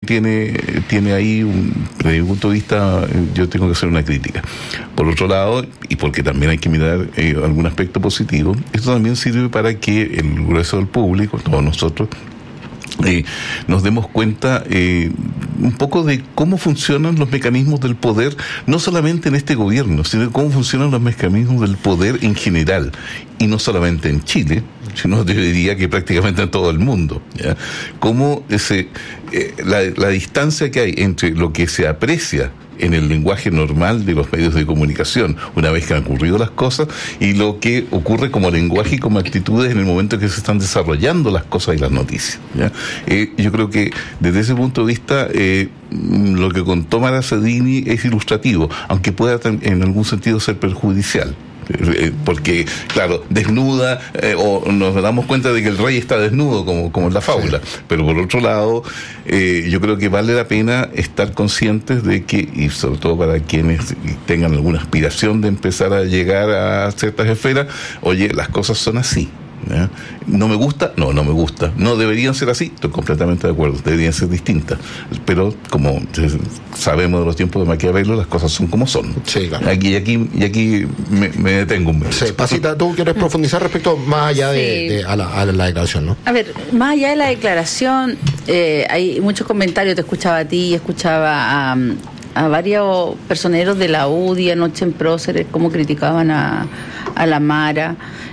tiene ahí, desde mi punto de vista, yo tengo que hacer una crítica. Por otro lado, y porque también hay que mirar algún aspecto positivo, esto también sirve para que el grueso del público, todos nosotros, nos demos cuenta un poco de cómo funcionan los mecanismos del poder, no solamente en este gobierno, sino cómo funcionan los mecanismos del poder en general, y no solamente en Chile, sino yo diría que prácticamente en todo el mundo, ¿ya? Cómo la distancia que hay entre lo que se aprecia en el lenguaje normal de los medios de comunicación, una vez que han ocurrido las cosas, y lo que ocurre como lenguaje y como actitudes en el momento en que se están desarrollando las cosas y las noticias, ¿ya? Yo creo que desde ese punto de vista lo que contó Mara Sadini es ilustrativo, aunque pueda en algún sentido ser perjudicial. Porque, claro, desnuda, o nos damos cuenta de que el rey está desnudo, como en la fábula. Sí. Pero por otro lado, yo creo que vale la pena estar conscientes de que, y sobre todo para quienes tengan alguna aspiración de empezar a llegar a ciertas esferas, oye, las cosas son así. ¿Ya? ¿No me gusta? No me gusta. ¿No deberían ser así? Estoy completamente de acuerdo, deberían ser distintas. Pero como sabemos de los tiempos de Maquiavelo, las cosas son como son. Sí, claro. Aquí me detengo un momento. Sí, Pasita, ¿tú quieres profundizar respecto más allá de la declaración, no? A ver, más allá de la declaración, hay muchos comentarios, te escuchaba a ti, escuchaba a varios personeros de la UDI anoche en Próceres, cómo criticaban a la Mara.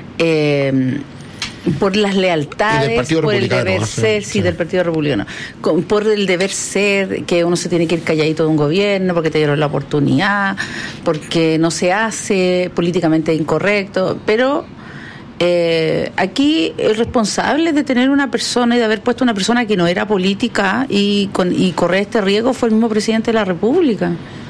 Por las lealtades, por el deber ser, sí, del Partido Republicano, por el deber ser, que uno se tiene que ir calladito de un gobierno porque te dieron la oportunidad, porque no se hace políticamente incorrecto, pero aquí el responsable de tener una persona y de haber puesto una persona que no era política y correr este riesgo fue el mismo presidente de la República.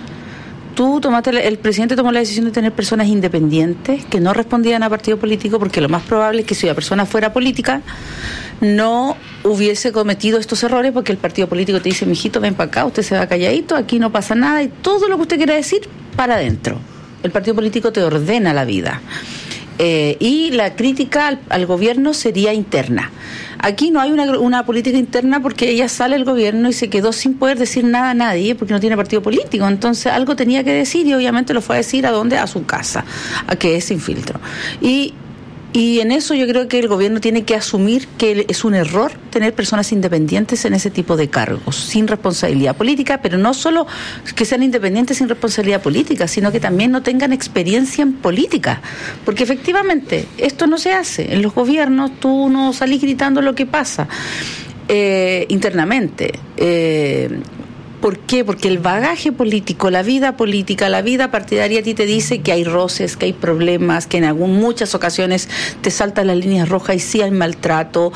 El presidente tomó la decisión de tener personas independientes que no respondían a partido político, porque lo más probable es que si la persona fuera política no hubiese cometido estos errores, porque el partido político te dice: mijito, ven para acá, usted se va calladito, aquí no pasa nada, y todo lo que usted quiera decir, para adentro. El partido político te ordena la vida. Y la crítica al gobierno sería interna. Aquí no hay una política interna, porque ella sale del gobierno y se quedó sin poder decir nada a nadie porque no tiene partido político. Entonces algo tenía que decir, y obviamente lo fue a decir ¿a dónde? A su casa, a que es Sin Filtro. Y en eso yo creo que el gobierno tiene que asumir que es un error tener personas independientes en ese tipo de cargos, sin responsabilidad política, pero no solo que sean independientes sin responsabilidad política, sino que también no tengan experiencia en política, porque efectivamente esto no se hace. En los gobiernos tú no salís gritando lo que pasa internamente. ¿Por qué? Porque el bagaje político, la vida política, la vida partidaria a ti te dice que hay roces, que hay problemas, que en muchas ocasiones te saltan las líneas rojas y sí hay maltrato,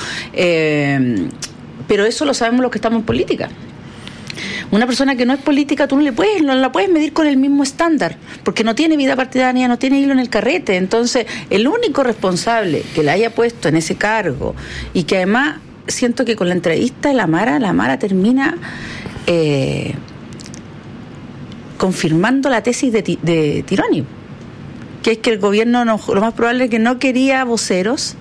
pero eso lo sabemos los que estamos en política. Una persona que no es política, tú no la puedes medir con el mismo estándar, porque no tiene vida partidaria, no tiene hilo en el carrete. Entonces, el único responsable que la haya puesto en ese cargo, y que además siento que con la entrevista de la Mara termina confirmando la tesis de Tironi, que es que el gobierno lo más probable es que no quería voceros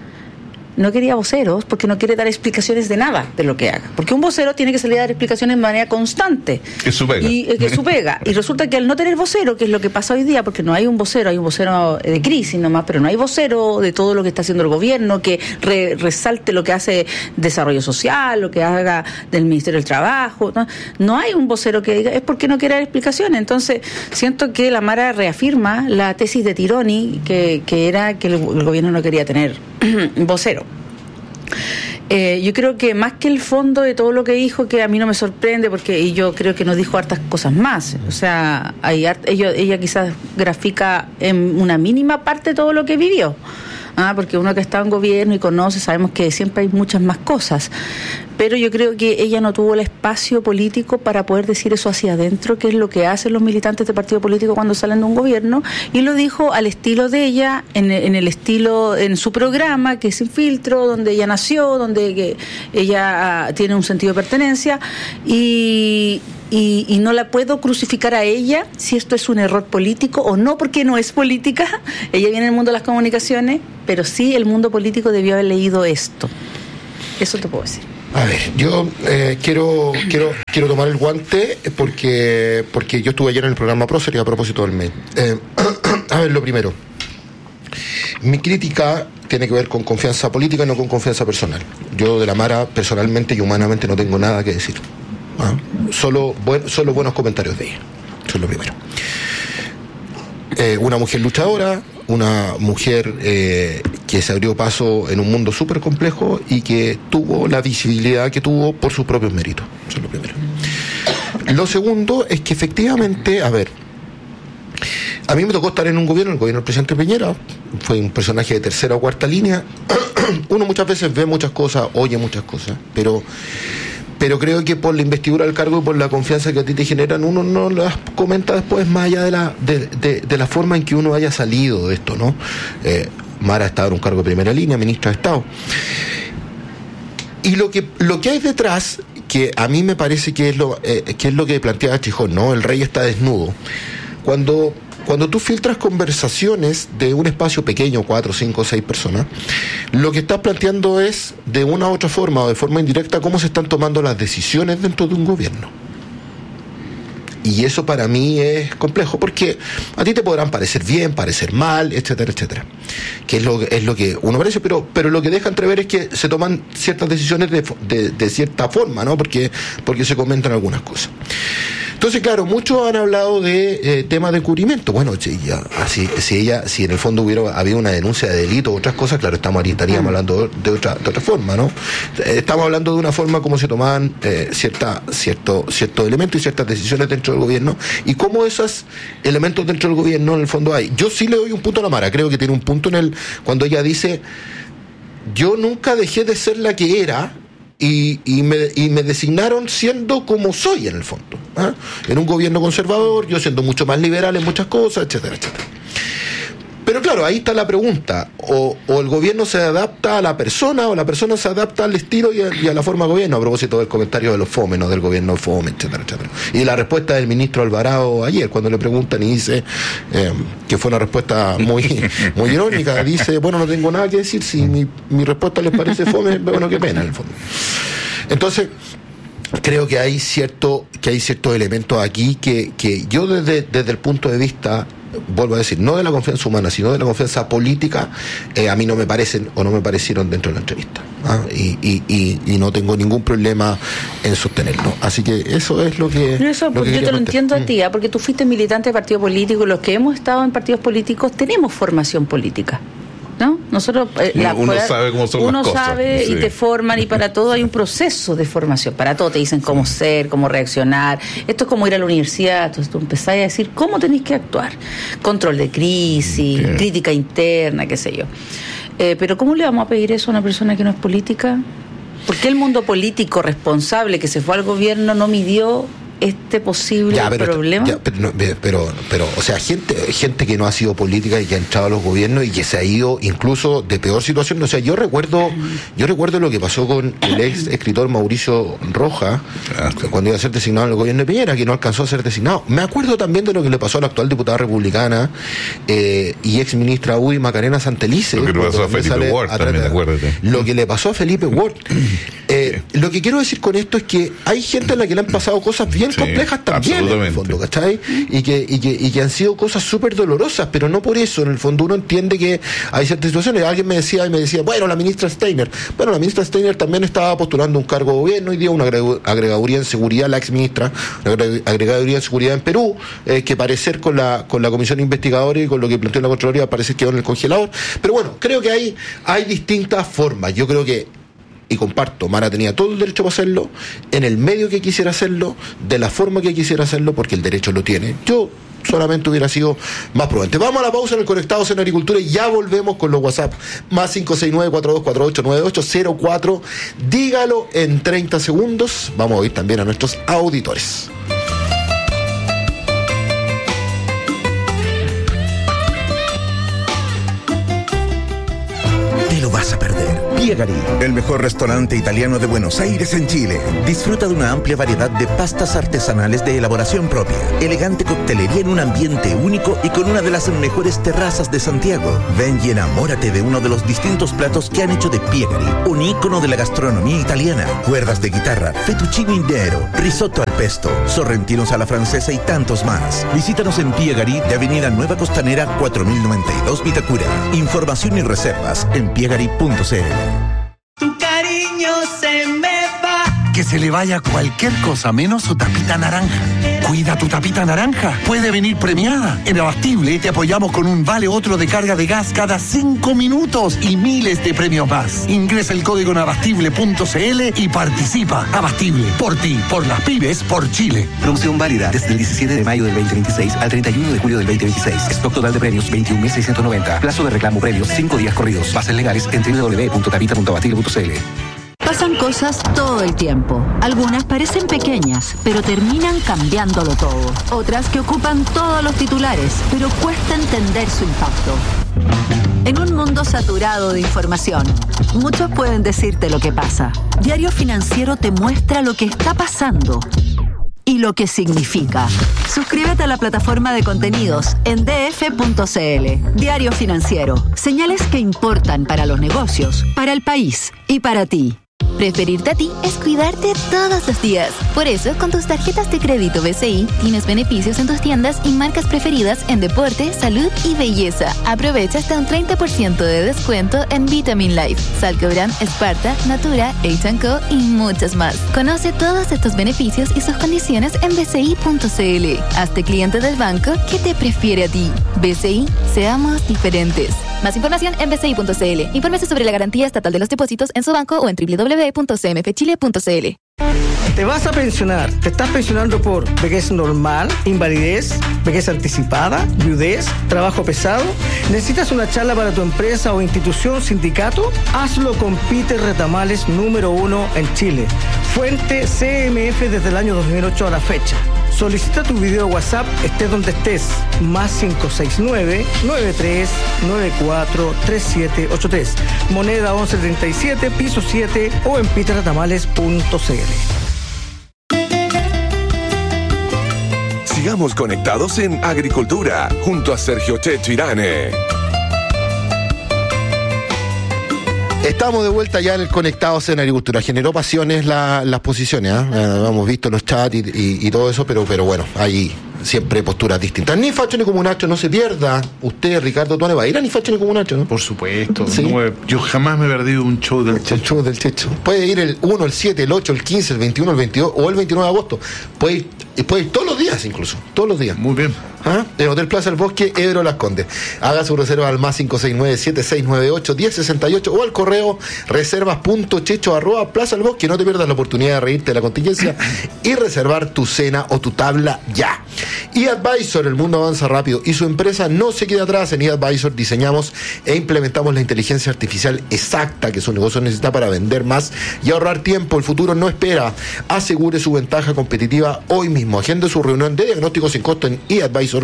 porque no quiere dar explicaciones de nada de lo que haga, porque un vocero tiene que salir a dar explicaciones de manera constante, es su pega. Y resulta que al no tener vocero, que es lo que pasa hoy día, porque no hay un vocero, hay un vocero de crisis nomás, pero no hay vocero de todo lo que está haciendo el gobierno, que resalte lo que hace desarrollo social, lo que haga del Ministerio del Trabajo, no hay un vocero que diga, es porque no quiere dar explicaciones. Entonces siento que la Mara reafirma la tesis de Tironi, que era que el gobierno no quería tener vocero. Yo creo que más que el fondo de todo lo que dijo, que a mí no me sorprende, porque yo creo que nos dijo hartas cosas más, o sea, ella quizás grafica en una mínima parte todo lo que vivió, porque uno que está en gobierno y conoce, sabemos que siempre hay muchas más cosas, pero yo creo que ella no tuvo el espacio político para poder decir eso hacia adentro, que es lo que hacen los militantes de partido político cuando salen de un gobierno, y lo dijo al estilo de ella, en su programa, que es Sin Filtro, donde ella nació, donde ella tiene un sentido de pertenencia, y no la puedo crucificar a ella si esto es un error político o no, porque no es política. Ella viene del mundo de las comunicaciones, pero sí el mundo político debió haber leído esto. Eso te puedo decir. A ver, yo quiero tomar el guante porque yo estuve ayer en el programa Prócer y a propósito del MED. A ver, lo primero. Mi crítica tiene que ver con confianza política y no con confianza personal. Yo de la Mara personalmente y humanamente no tengo nada que decir. Solo buenos comentarios de ella. Eso es lo primero. Una mujer luchadora, una mujer que se abrió paso en un mundo súper complejo y que tuvo la visibilidad que tuvo por sus propios méritos. Eso es lo primero. Lo segundo es que efectivamente, a ver, a mí me tocó estar en un gobierno, el gobierno del presidente Piñera, fue un personaje de tercera o cuarta línea. Uno muchas veces ve muchas cosas, oye muchas cosas, pero creo que por la investidura del cargo y por la confianza que a ti te generan, uno no las comenta después más allá de la forma en que uno haya salido de esto, ¿no? Mara ha estado en un cargo de primera línea, ministra de Estado. Y lo que hay detrás, que a mí me parece que es lo que planteaba Chijón, ¿no? El rey está desnudo. Cuando tú filtras conversaciones de un espacio pequeño, 4, 5, 6 personas, lo que estás planteando es, de una u otra forma o de forma indirecta, cómo se están tomando las decisiones dentro de un gobierno. Y eso para mí es complejo, porque a ti te podrán parecer bien, parecer mal, etcétera, etcétera. Que es lo que uno parece, pero lo que deja entrever es que se toman ciertas decisiones de cierta forma, ¿no? Porque se comentan algunas cosas. Entonces, claro, muchos han hablado de temas de encubrimiento. Bueno, si en el fondo habido una denuncia de delito o otras cosas, claro, estaríamos hablando de otra forma, ¿no? Estamos hablando de una forma como se tomaban ciertos elementos y ciertas decisiones dentro del gobierno, y cómo esos elementos dentro del gobierno en el fondo hay. Yo sí le doy un punto a la Mara, creo que tiene un punto cuando ella dice: yo nunca dejé de ser la que era, y me designaron siendo como soy en el fondo, en un gobierno conservador, yo siendo mucho más liberal en muchas cosas, etcétera, etcétera. Pero claro, ahí está la pregunta: o el gobierno se adapta a la persona, o la persona se adapta al estilo y a la forma de gobierno, a propósito del comentario de los FOME, ¿no? Del gobierno FOME, etcétera, etcétera. Y la respuesta del ministro Alvarado ayer, cuando le preguntan, y dice, que fue una respuesta muy irónica, dice: bueno, no tengo nada que decir, si mi respuesta les parece FOME, bueno, qué pena en el fondo. Entonces, creo que hay ciertos elementos aquí que yo desde el punto de vista, vuelvo a decir, no de la confianza humana, sino de la confianza política, a mí no me parecen o no me parecieron dentro de la entrevista. Y no tengo ningún problema en sostenerlo. Así que eso es lo que... Pero eso, porque yo te lo entiendo a ti, porque tú fuiste militante de partido político, y los que hemos estado en partidos políticos tenemos formación política, ¿no? Nosotros uno sabe cómo son las cosas. Uno sabe, sí. Y te forman, y para todo hay un proceso de formación. Para todo te dicen cómo ser, cómo reaccionar. Esto es como ir a la universidad. Entonces tú empezás a decir cómo tenés que actuar. Control de crisis, crítica interna, qué sé yo. Pero ¿cómo le vamos a pedir eso a una persona que no es política? ¿Por qué el mundo político responsable que se fue al gobierno no midió este posible problema? Pero, o sea, gente que no ha sido política y que ha entrado a los gobiernos y que se ha ido incluso de peor situación. O sea, yo recuerdo lo que pasó con el ex escritor Mauricio Rojas cuando iba a ser designado en el gobierno de Piñera, que no alcanzó a ser designado. Me acuerdo también de lo que le pasó a la actual diputada republicana y ex ministra UDI, Macarena Santelice. Lo que le pasó a Felipe Ward también, acuérdate. Lo que le pasó a Felipe Ward. Lo que quiero decir con esto es que hay gente a la que le han pasado cosas bien complejas también, en el fondo, ¿cachai? Y que han sido cosas súper dolorosas, pero no por eso, en el fondo uno entiende que hay ciertas situaciones. Alguien me decía, bueno, la ministra Steiner también estaba postulando un cargo de gobierno y dio una agregaduría en seguridad, la ex ministra, una agregaduría en seguridad en Perú, que parecer con la comisión investigadora y con lo que planteó la Contraloría, parece que quedó en el congelador. Pero bueno, creo que hay distintas formas. Yo creo que, y comparto, Mara tenía todo el derecho para hacerlo, en el medio que quisiera hacerlo, de la forma que quisiera hacerlo, porque el derecho lo tiene. Yo solamente hubiera sido más prudente. Vamos a la pausa en el Conectados en Agricultura y ya volvemos con los WhatsApp. Más 569-4248-9804. Dígalo en 30 segundos. Vamos a oír también a nuestros auditores. Te lo vas a perder. Piegari, el mejor restaurante italiano de Buenos Aires en Chile. Disfruta de una amplia variedad de pastas artesanales de elaboración propia, elegante coctelería en un ambiente único y con una de las mejores terrazas de Santiago. Ven y enamórate de uno de los distintos platos que han hecho de Piegari un ícono de la gastronomía italiana. Cuerdas de guitarra, fettuccine nero, risotto al pesto, sorrentinos a la francesa y tantos más. Visítanos en Piegari de Avenida Nueva Costanera 4092 Vitacura. Información y reservas en piegari.cl. Tu cariño se me va. Que se le vaya cualquier cosa menos su tapita naranja. Cuida tu tapita naranja. Puede venir premiada. En Abastible te apoyamos con un vale otro de carga de gas cada 5 minutos y miles de premios más. Ingresa el código en abastible.cl y participa. Abastible, por ti, por las pymes, por Chile. Promoción válida desde el 17 de mayo del 2026 al 31 de julio del 2026. Stock total de premios 21.690. Plazo de reclamo premios 5 días corridos. Bases legales en www.tapita.abastible.cl. Pasan cosas todo el tiempo. Algunas parecen pequeñas, pero terminan cambiándolo todo. Otras que ocupan todos los titulares, pero cuesta entender su impacto. En un mundo saturado de información, muchos pueden decirte lo que pasa. Diario Financiero te muestra lo que está pasando y lo que significa. Suscríbete a la plataforma de contenidos en df.cl. Diario Financiero. Señales que importan para los negocios, para el país y para ti. Preferirte a ti es cuidarte todos los días. Por eso, con tus tarjetas de crédito BCI, tienes beneficios en tus tiendas y marcas preferidas en deporte, salud y belleza. Aprovecha hasta un 30% de descuento en Vitamin Life, Salcobran, Sparta, Natura, H&Co y muchas más. Conoce todos estos beneficios y sus condiciones en bci.cl. Hazte cliente del banco que te prefiere a ti. BCI, seamos diferentes. Más información en bci.cl. Infórmese sobre la garantía estatal de los depósitos en su banco o en www.cmfchile.cl. Te vas a pensionar. ¿Te estás pensionando por vejez normal, invalidez, vejez anticipada, viudez, trabajo pesado? ¿Necesitas una charla para tu empresa o institución, sindicato? Hazlo con Peter Retamales, número 1 en Chile. Fuente CMF desde el año 2008 a la fecha. Solicita tu video WhatsApp, estés donde estés. Más 569-9394-3783. Moneda 1137, piso 7 o en peterretamales.cl. Sigamos conectados en Agricultura, junto a Sergio Checho Irane. Estamos de vuelta ya en el Conectados en Agricultura. Generó pasiones las posiciones, hemos visto los chats y todo eso, pero bueno, hay siempre posturas distintas. Ni facho ni comunacho, no se pierda. Usted, Ricardo Tuane, va a ir a Ni facho ni comunacho, ¿no? Por supuesto. ¿Sí? Yo jamás me he perdido un show del Checho. El show del Checho. Puede ir el 1, el 7, el 8, el 15, el 21, el 22 o el 29 de agosto. Puede ir todos los días incluso. Todos los días. Muy bien. En Hotel Plaza El Bosque, Ebro Las Condes. Haga su reserva al más 569-7698-1068 o al correo reservas.checho@plazaelbosque. No te pierdas la oportunidad de reírte de la contingencia y reservar tu cena o tu tabla ya. eAdvisor, el mundo avanza rápido y su empresa no se queda atrás. En eAdvisor diseñamos e implementamos la inteligencia artificial exacta que su negocio necesita para vender más y ahorrar tiempo. El futuro no espera. Asegure su ventaja competitiva hoy mismo. Agende su reunión de diagnóstico sin costo en eAdvisor.cl.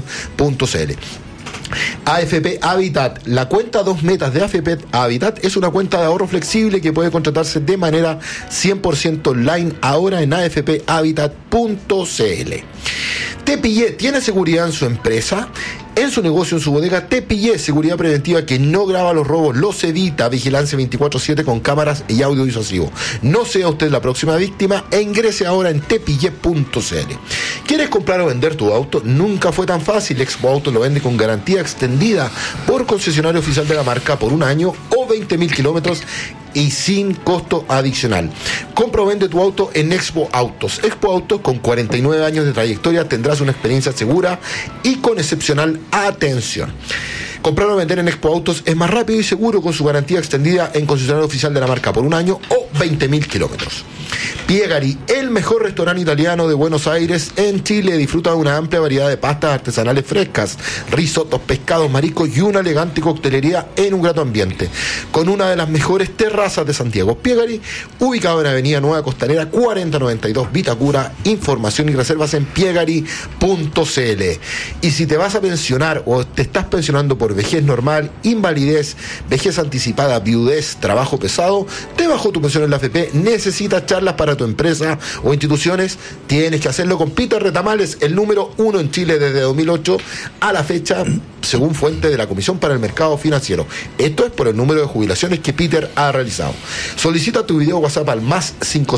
AFP Habitat. La cuenta 2 metas de AFP Habitat es una cuenta de ahorro flexible que puede contratarse de manera 100% online ahora en afphabitat.cl. Tepillé tiene seguridad en su empresa, en su negocio, en su bodega. Tepillé, seguridad preventiva que no graba los robos, los evita. Vigilancia 24/7 con cámaras y audio disuasivo. No sea usted la próxima víctima e ingrese ahora en tepillé.cl. ¿Quieres comprar o vender tu auto? Nunca fue tan fácil. Expo Auto lo vende con garantía extendida por concesionario oficial de la marca por un año o 20.000 kilómetros y sin costo adicional. Compra o vende tu auto en Expo Autos. Expo Autos, con 49 años de trayectoria, tendrás una experiencia segura y con excepcional atención. Comprar o vender en Expo Autos es más rápido y seguro con su garantía extendida en concesionario oficial de la marca por un año o 20.000 kilómetros. Piegari, el mejor restaurante italiano de Buenos Aires en Chile. Disfruta de una amplia variedad de pastas artesanales frescas, risotos, pescados, mariscos y una elegante coctelería en un grato ambiente. Con una de las mejores terrazas de Santiago. Piegari, ubicado en Avenida Nueva Costanera 4092 Vitacura. Información y reservas en piegari.cl. Y si te vas a pensionar o te estás pensionando por por vejez normal, invalidez, vejez anticipada, viudez, trabajo pesado, te bajó tu pensión en la AFP, necesitas charlas para tu empresa o instituciones, tienes que hacerlo con Peter Retamales, el número 1 en Chile desde 2008 a la fecha, según fuente de la Comisión para el Mercado Financiero. Esto es por el número de jubilaciones que Peter ha realizado. Solicita tu video WhatsApp al más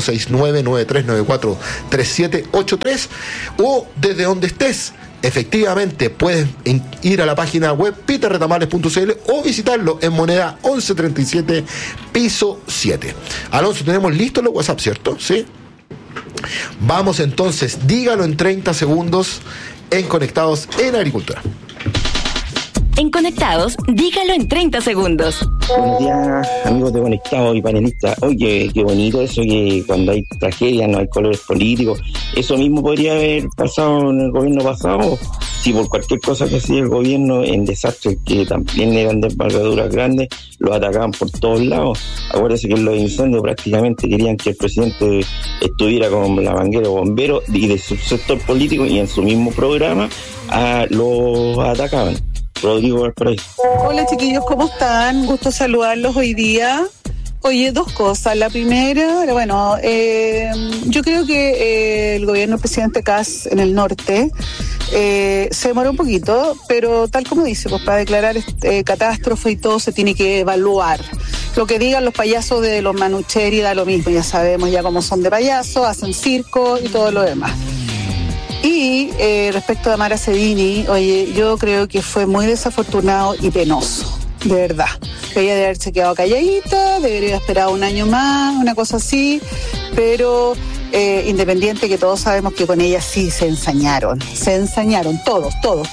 569-9394-3783 o desde donde estés. Efectivamente, puedes ir a la página web peterretamales.cl o visitarlo en moneda 1137, piso 7. Alonso, tenemos listos los WhatsApp, ¿cierto? ¿Sí? Vamos entonces, dígalo en 30 segundos en Conectados en Agricultura. En Conectados, dígalo en 30 segundos. Buenos días, amigos de Conectados y panelistas. Oye, qué bonito eso que cuando hay tragedias no hay colores políticos. Eso mismo podría haber pasado en el gobierno pasado. Si por cualquier cosa que hacía el gobierno en desastres que también eran de envergaduras grandes, lo atacaban por todos lados. Acuérdense que en los incendios prácticamente querían que el presidente estuviera con la manguera de bomberos y de su sector político, y en su mismo programa los atacaban. Rodrigo Valparaíso. Hola chiquillos, ¿cómo están? Gusto saludarlos hoy día. Oye, dos cosas. La primera, bueno, yo creo que el gobierno del presidente Kast en el norte se demoró un poquito, pero tal como dice, pues para declarar catástrofe y todo se tiene que evaluar. Lo que digan los payasos de los Manucheri da lo mismo, ya sabemos ya cómo son de payasos, hacen circo y todo lo demás. Y respecto a Mara Cedini, oye, yo creo que fue muy desafortunado y penoso, de verdad. Debería de haberse quedado calladita, debería haber esperado un año más, una cosa así, pero independiente que todos sabemos que con ella sí se ensañaron todos.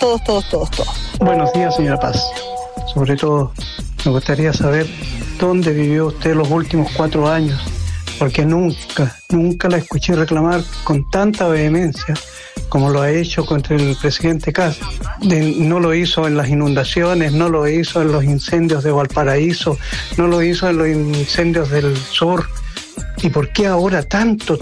Buenos días, señora Paz. Sobre todo, me gustaría saber dónde vivió usted los últimos 4 años, porque nunca la escuché reclamar con tanta vehemencia como lo ha hecho contra el presidente Kast. No lo hizo en las inundaciones, no lo hizo en los incendios de Valparaíso, no lo hizo en los incendios del sur. ¿Y por qué ahora tanto?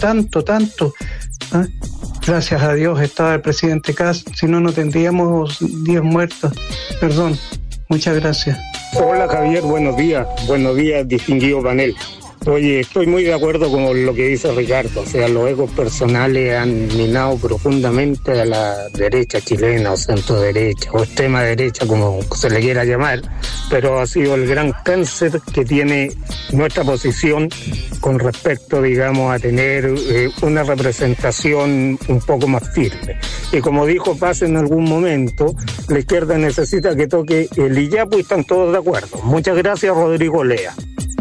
¿Ah? Gracias a Dios estaba el presidente Kast, si no, no tendríamos 10 muertos. Perdón, muchas gracias. Hola Javier, buenos días, distinguido panel. Oye, estoy muy de acuerdo con lo que dice Ricardo, o sea, los egos personales han minado profundamente a la derecha chilena o centro derecha o extrema derecha, como se le quiera llamar, pero ha sido el gran cáncer que tiene nuestra posición con respecto, digamos, a tener una representación un poco más firme. Y como dijo Paz en algún momento, la izquierda necesita que toque el Iyapu y están todos de acuerdo. Muchas gracias, Rodrigo Lea.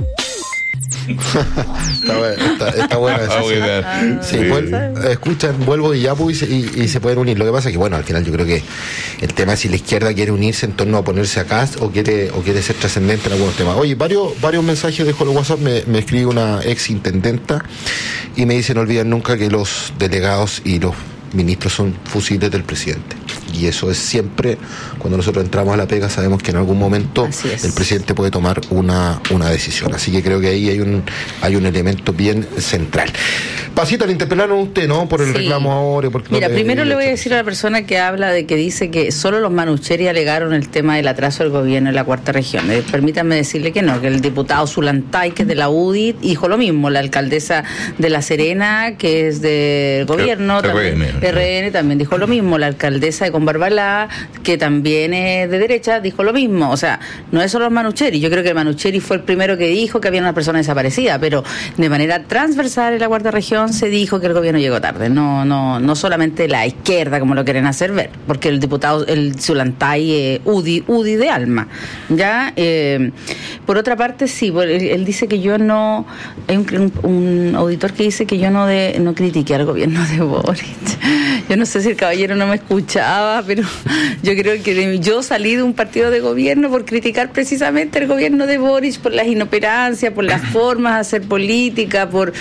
Está buena esa. Sí, escuchan, vuelvo y Yapu y se pueden unir. Lo que pasa es que, bueno, al final yo creo que el tema es si la izquierda quiere unirse en torno a ponerse a Kast o quiere ser trascendente en algunos temas. Oye, varios mensajes dejo en WhatsApp. Me escribe una ex intendenta y me dice: no olviden nunca que los delegados y los ministros son fusiles del presidente. Y eso es siempre, cuando nosotros entramos a la pega, sabemos que en algún momento el presidente puede tomar una decisión. Así que creo que ahí hay un elemento bien central. Pasita, le interpelaron a usted, ¿no? Por el reclamo ahora. Mira, primero le voy a decir a la persona que habla de que dice que solo los Manucheri alegaron el tema del atraso del gobierno en la cuarta región. Permítanme decirle que no, que el diputado Zulantay, que es de la UDI, dijo lo mismo. La alcaldesa de La Serena, que es del gobierno, RN, también dijo lo mismo. La alcaldesa de Barbalá, que también es de derecha, dijo lo mismo. O sea, no es solo los Manucheri. Yo creo que el Manucheri fue el primero que dijo que había una persona desaparecida, pero de manera transversal en la cuarta región se dijo que el gobierno llegó tarde. No solamente la izquierda, como lo quieren hacer ver, porque el diputado, el Zulantay, UDI de alma. Ya, por otra parte, sí, él dice que yo no, hay un auditor que dice que yo no critiqué al gobierno de Boric. Yo no sé si el caballero no me escuchaba, pero yo creo que yo salí de un partido de gobierno por criticar precisamente el gobierno de Boric, por las inoperancias, por las formas de hacer política, por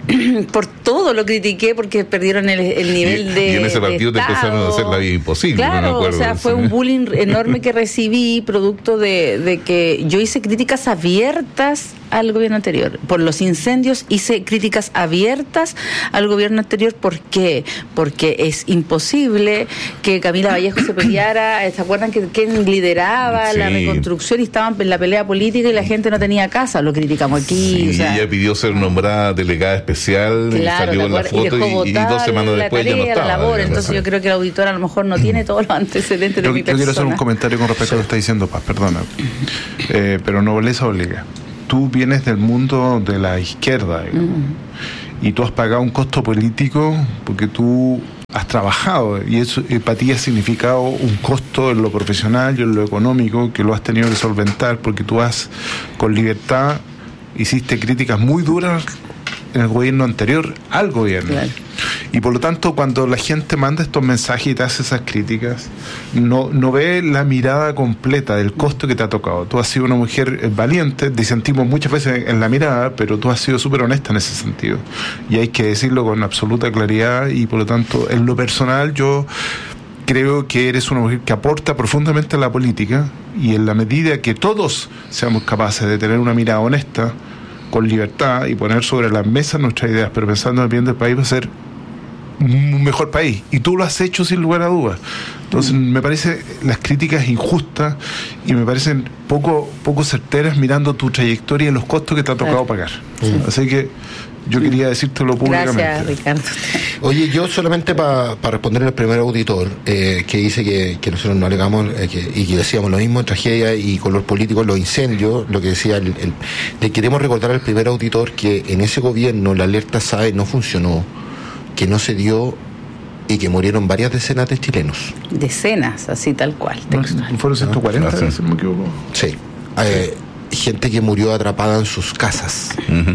Por todo lo critiqué porque perdieron el nivel de. Y en ese partido te empezaron a hacer la vida imposible. Claro, o sea, fue un bullying enorme que recibí, producto de que yo hice críticas abiertas al gobierno anterior. Por los incendios hice críticas abiertas al gobierno anterior. ¿Por qué? Porque es imposible que Camila Vallejo se peleara. ¿Se acuerdan que quien lideraba la reconstrucción y estaban en la pelea política y la gente no tenía casa? Lo criticamos aquí. Sí, o sea, ella pidió ser nombrada delegada especial, claro, salió en la foto y 2 semanas después ya no estaba. La labor. Entonces yo creo que el auditor a lo mejor no tiene todos los antecedentes de mi persona. Yo quiero hacer un comentario con respecto a lo que está diciendo Paz, perdona. Pero nobleza obliga. Tú vienes del mundo de la izquierda, digamos, y tú has pagado un costo político porque tú has trabajado, y eso para ti ha significado un costo en lo profesional y en lo económico que lo has tenido que solventar, porque tú has, con libertad, hiciste críticas muy duras en el gobierno anterior al gobierno. Claro. Y por lo tanto, cuando la gente manda estos mensajes y te hace esas críticas, no ve la mirada completa del costo que te ha tocado. Tú has sido una mujer valiente, disentimos muchas veces en la mirada, pero tú has sido súper honesta en ese sentido. Y hay que decirlo con absoluta claridad, y por lo tanto, en lo personal, yo creo que eres una mujer que aporta profundamente a la política, y en la medida que todos seamos capaces de tener una mirada honesta, con libertad, y poner sobre la mesa nuestras ideas, pero pensando en el bien del país, va a ser un mejor país, y tú lo has hecho sin lugar a dudas. Entonces me parece las críticas injustas y me parecen poco certeras mirando tu trayectoria y los costos que te ha tocado pagar. Así que yo quería decírtelo públicamente. Gracias, Ricardo. Oye, yo solamente para responder al primer auditor, que dice que nosotros no alegamos y que decíamos lo mismo, tragedia y color político, los incendios, lo que decía, le queremos recordar al primer auditor que en ese gobierno la alerta SAE no funcionó, que no se dio y que murieron varias decenas de chilenos. Decenas, así tal cual. Fueron 140, si no me equivoco. Sí. Gente que murió atrapada en sus casas.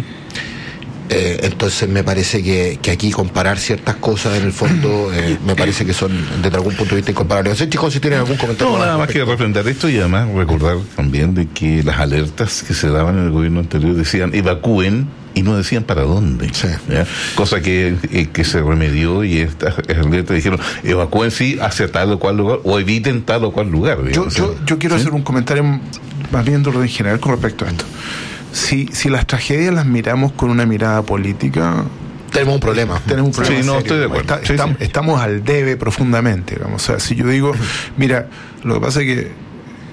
Entonces me parece que aquí comparar ciertas cosas en el fondo me parece que son desde algún punto de vista incomparables. No sé, chicos, si tienen algún comentario. No, nada más que refrendar esto, y además recordar también de que las alertas que se daban en el gobierno anterior decían evacúen y no decían para dónde. Sí. Cosa que se remedió, y estas alertas dijeron evacúen sí hacia tal o cual lugar o eviten tal o cual lugar. Yo quiero hacer un comentario más bien de orden general con respecto a esto. Si las tragedias las miramos con una mirada política, tenemos un problema. Sí, no, serio. Estoy de acuerdo. Estamos al debe profundamente, digamos. O sea, si yo digo, mira, lo que pasa es que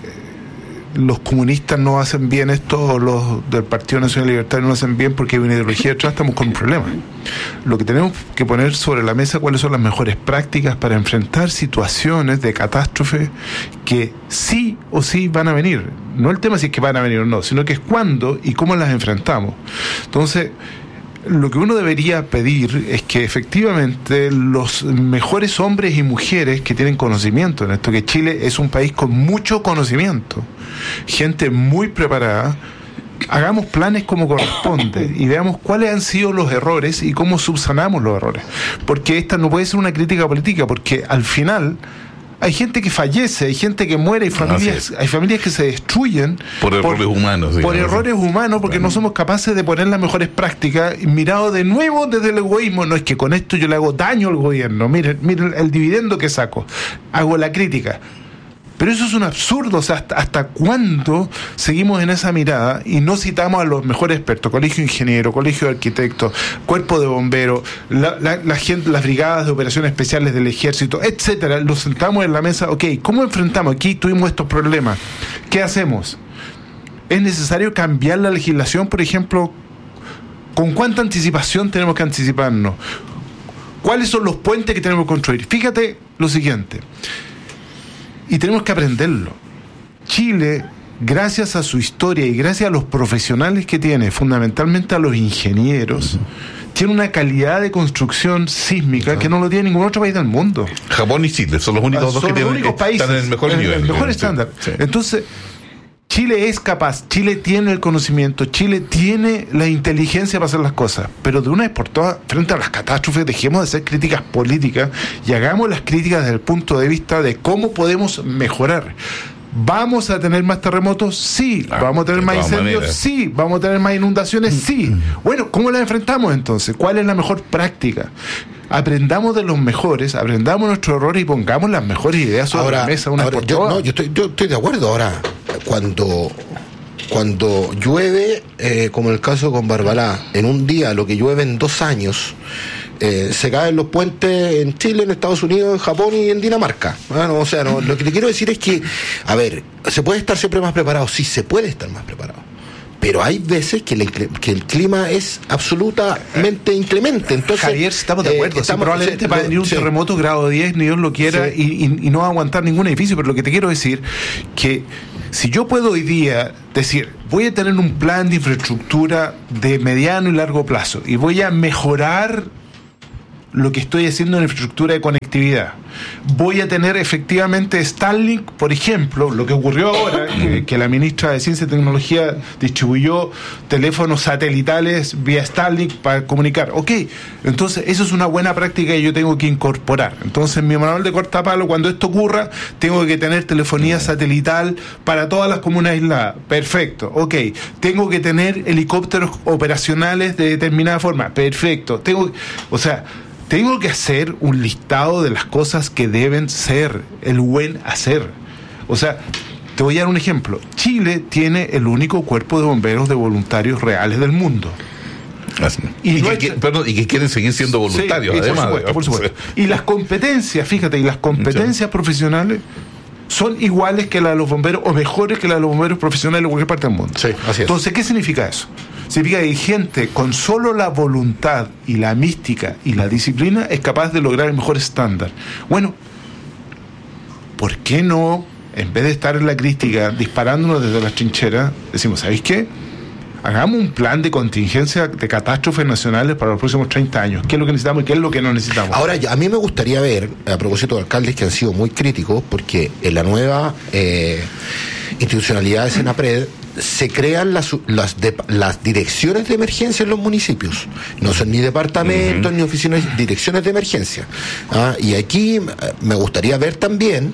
los comunistas no hacen bien esto, o los del Partido Nacional Libertario no hacen bien porque hay una ideología detrás, estamos con un problema. Lo que tenemos que poner sobre la mesa, cuáles son las mejores prácticas para enfrentar situaciones de catástrofe que sí o sí van a venir. No el tema si es que van a venir o no, sino que es cuándo y cómo las enfrentamos. Entonces, lo que uno debería pedir es que efectivamente los mejores hombres y mujeres que tienen conocimiento en esto, que Chile es un país con mucho conocimiento, gente muy preparada, hagamos planes como corresponde y veamos cuáles han sido los errores y cómo subsanamos los errores. Porque esta no puede ser una crítica política, porque al final hay gente que fallece, hay gente que muere, hay familias que se destruyen por errores humanos. Por errores humanos, porque no somos capaces de poner las mejores prácticas, mirado de nuevo desde el egoísmo. No es que con esto yo le hago daño al gobierno, miren el dividendo que saco, hago la crítica. Pero eso es un absurdo. O sea, ¿hasta cuándo seguimos en esa mirada y no citamos a los mejores expertos? Colegio de Ingenieros, Colegio de Arquitectos, Cuerpo de Bomberos, la gente, las brigadas de operaciones especiales del Ejército, etcétera. Los sentamos en la mesa. Ok, ¿cómo enfrentamos? Aquí tuvimos estos problemas. ¿Qué hacemos? ¿Es necesario cambiar la legislación, por ejemplo? ¿Con cuánta anticipación tenemos que anticiparnos? ¿Cuáles son los puentes que tenemos que construir? Fíjate lo siguiente. Y tenemos que aprenderlo. Chile, gracias a su historia y gracias a los profesionales que tiene, fundamentalmente a los ingenieros, tiene una calidad de construcción sísmica que no lo tiene ningún otro país del mundo. Japón y Chile son los únicos dos que tienen, están en el mejor nivel. El mejor estándar. Sí. Entonces, Chile es capaz, Chile tiene el conocimiento, Chile tiene la inteligencia para hacer las cosas, pero de una vez por todas, frente a las catástrofes, dejemos de hacer críticas políticas y hagamos las críticas desde el punto de vista de cómo podemos mejorar. ¿Vamos a tener más terremotos? Sí. ¿Vamos a tener más incendios? Sí. ¿Vamos a tener más inundaciones? Sí. Bueno, ¿cómo las enfrentamos entonces? ¿Cuál es la mejor práctica? Aprendamos de los mejores, aprendamos nuestros errores y pongamos las mejores ideas sobre la mesa una por todas. Yo estoy de acuerdo. Ahora, cuando llueve, como en el caso con Barbalá, en un día lo que llueve en 2 años, se caen los puentes en Chile, en Estados Unidos, en Japón y en Dinamarca. Lo que te quiero decir es que, a ver, ¿se puede estar siempre más preparado? Sí, se puede estar más preparado. Pero hay veces que el clima es absolutamente inclemente. Entonces, Javier, estamos de acuerdo. Probablemente va a venir un terremoto grado 10, ni Dios lo quiera, y no va a aguantar ningún edificio. Pero lo que te quiero decir, que si yo puedo hoy día decir, voy a tener un plan de infraestructura de mediano y largo plazo, y voy a mejorar lo que estoy haciendo en infraestructura de conectividad, voy a tener efectivamente Starlink, por ejemplo, lo que ocurrió ahora, que la ministra de Ciencia y Tecnología distribuyó teléfonos satelitales vía Starlink para comunicar. Ok, entonces eso es una buena práctica que yo tengo que incorporar. Entonces en mi manual de cortapalo, cuando esto ocurra, tengo que tener telefonía satelital para todas las comunas aisladas. Perfecto, ok. Tengo que tener helicópteros operacionales de determinada forma. Perfecto. Tengo que hacer un listado de las cosas que deben ser, el buen hacer. O sea, te voy a dar un ejemplo. Chile tiene el único cuerpo de bomberos de voluntarios reales del mundo. Y que quieren seguir siendo voluntarios, sí, además. Por supuesto. Y las competencias, fíjate, profesionales son iguales que las de los bomberos, o mejores que las de los bomberos profesionales de cualquier parte del mundo. Sí, así es. Entonces, ¿qué significa eso? Significa que gente con solo la voluntad y la mística y la disciplina es capaz de lograr el mejor estándar. Bueno, ¿por qué no, en vez de estar en la crítica disparándonos desde las trincheras, decimos, ¿sabéis qué? Hagamos un plan de contingencia de catástrofes nacionales para los próximos 30 años. ¿Qué es lo que necesitamos y qué es lo que no necesitamos? Ahora, a mí me gustaría ver, a propósito de alcaldes que han sido muy críticos, porque en la nueva institucionalidad de Senapred se crean las direcciones de emergencia en los municipios. No son ni departamentos ni oficinas, direcciones de emergencia. Y aquí me gustaría ver también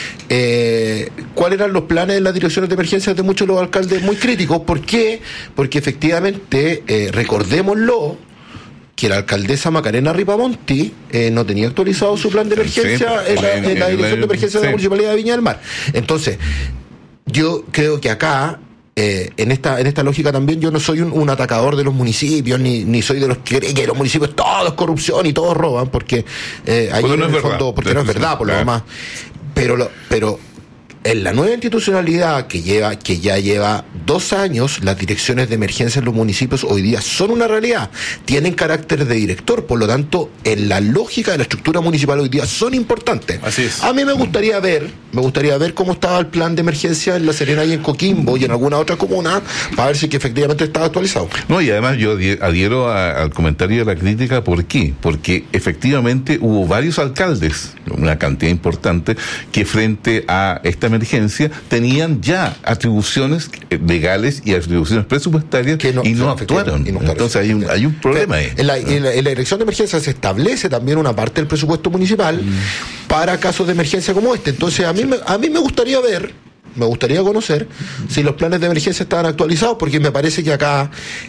cuáles eran los planes de las direcciones de emergencia de muchos de los alcaldes muy críticos. ¿Por qué? Porque efectivamente, recordémoslo, que la alcaldesa Macarena Ripamonti no tenía actualizado su plan de emergencia en la dirección de emergencia de la Municipalidad de Viña del Mar. Entonces, yo creo que acá, en esta lógica también, yo no soy un atacador de los municipios, ni soy de los que creen que los municipios todo es corrupción y todos roban, porque ahí en el fondo, porque no es verdad, por lo demás. Pero en la nueva institucionalidad que ya lleva 2 años, las direcciones de emergencia en los municipios hoy día son una realidad, tienen carácter de director, por lo tanto, en la lógica de la estructura municipal hoy día son importantes. Así es. A mí me gustaría ver cómo estaba el plan de emergencia en La Serena y en Coquimbo y en alguna otra comuna, para ver si que efectivamente estaba actualizado. No, y además yo adhiero al comentario de la crítica. ¿Por qué? Porque efectivamente hubo varios alcaldes, una cantidad importante, que frente a esta emergencia tenían ya atribuciones legales y atribuciones presupuestarias y no actuaron. Entonces hay un problema ahí. En la dirección de emergencia se establece también una parte del presupuesto municipal para casos de emergencia como este. Entonces a mí me gustaría conocer si los planes de emergencia estaban actualizados, porque me parece que acá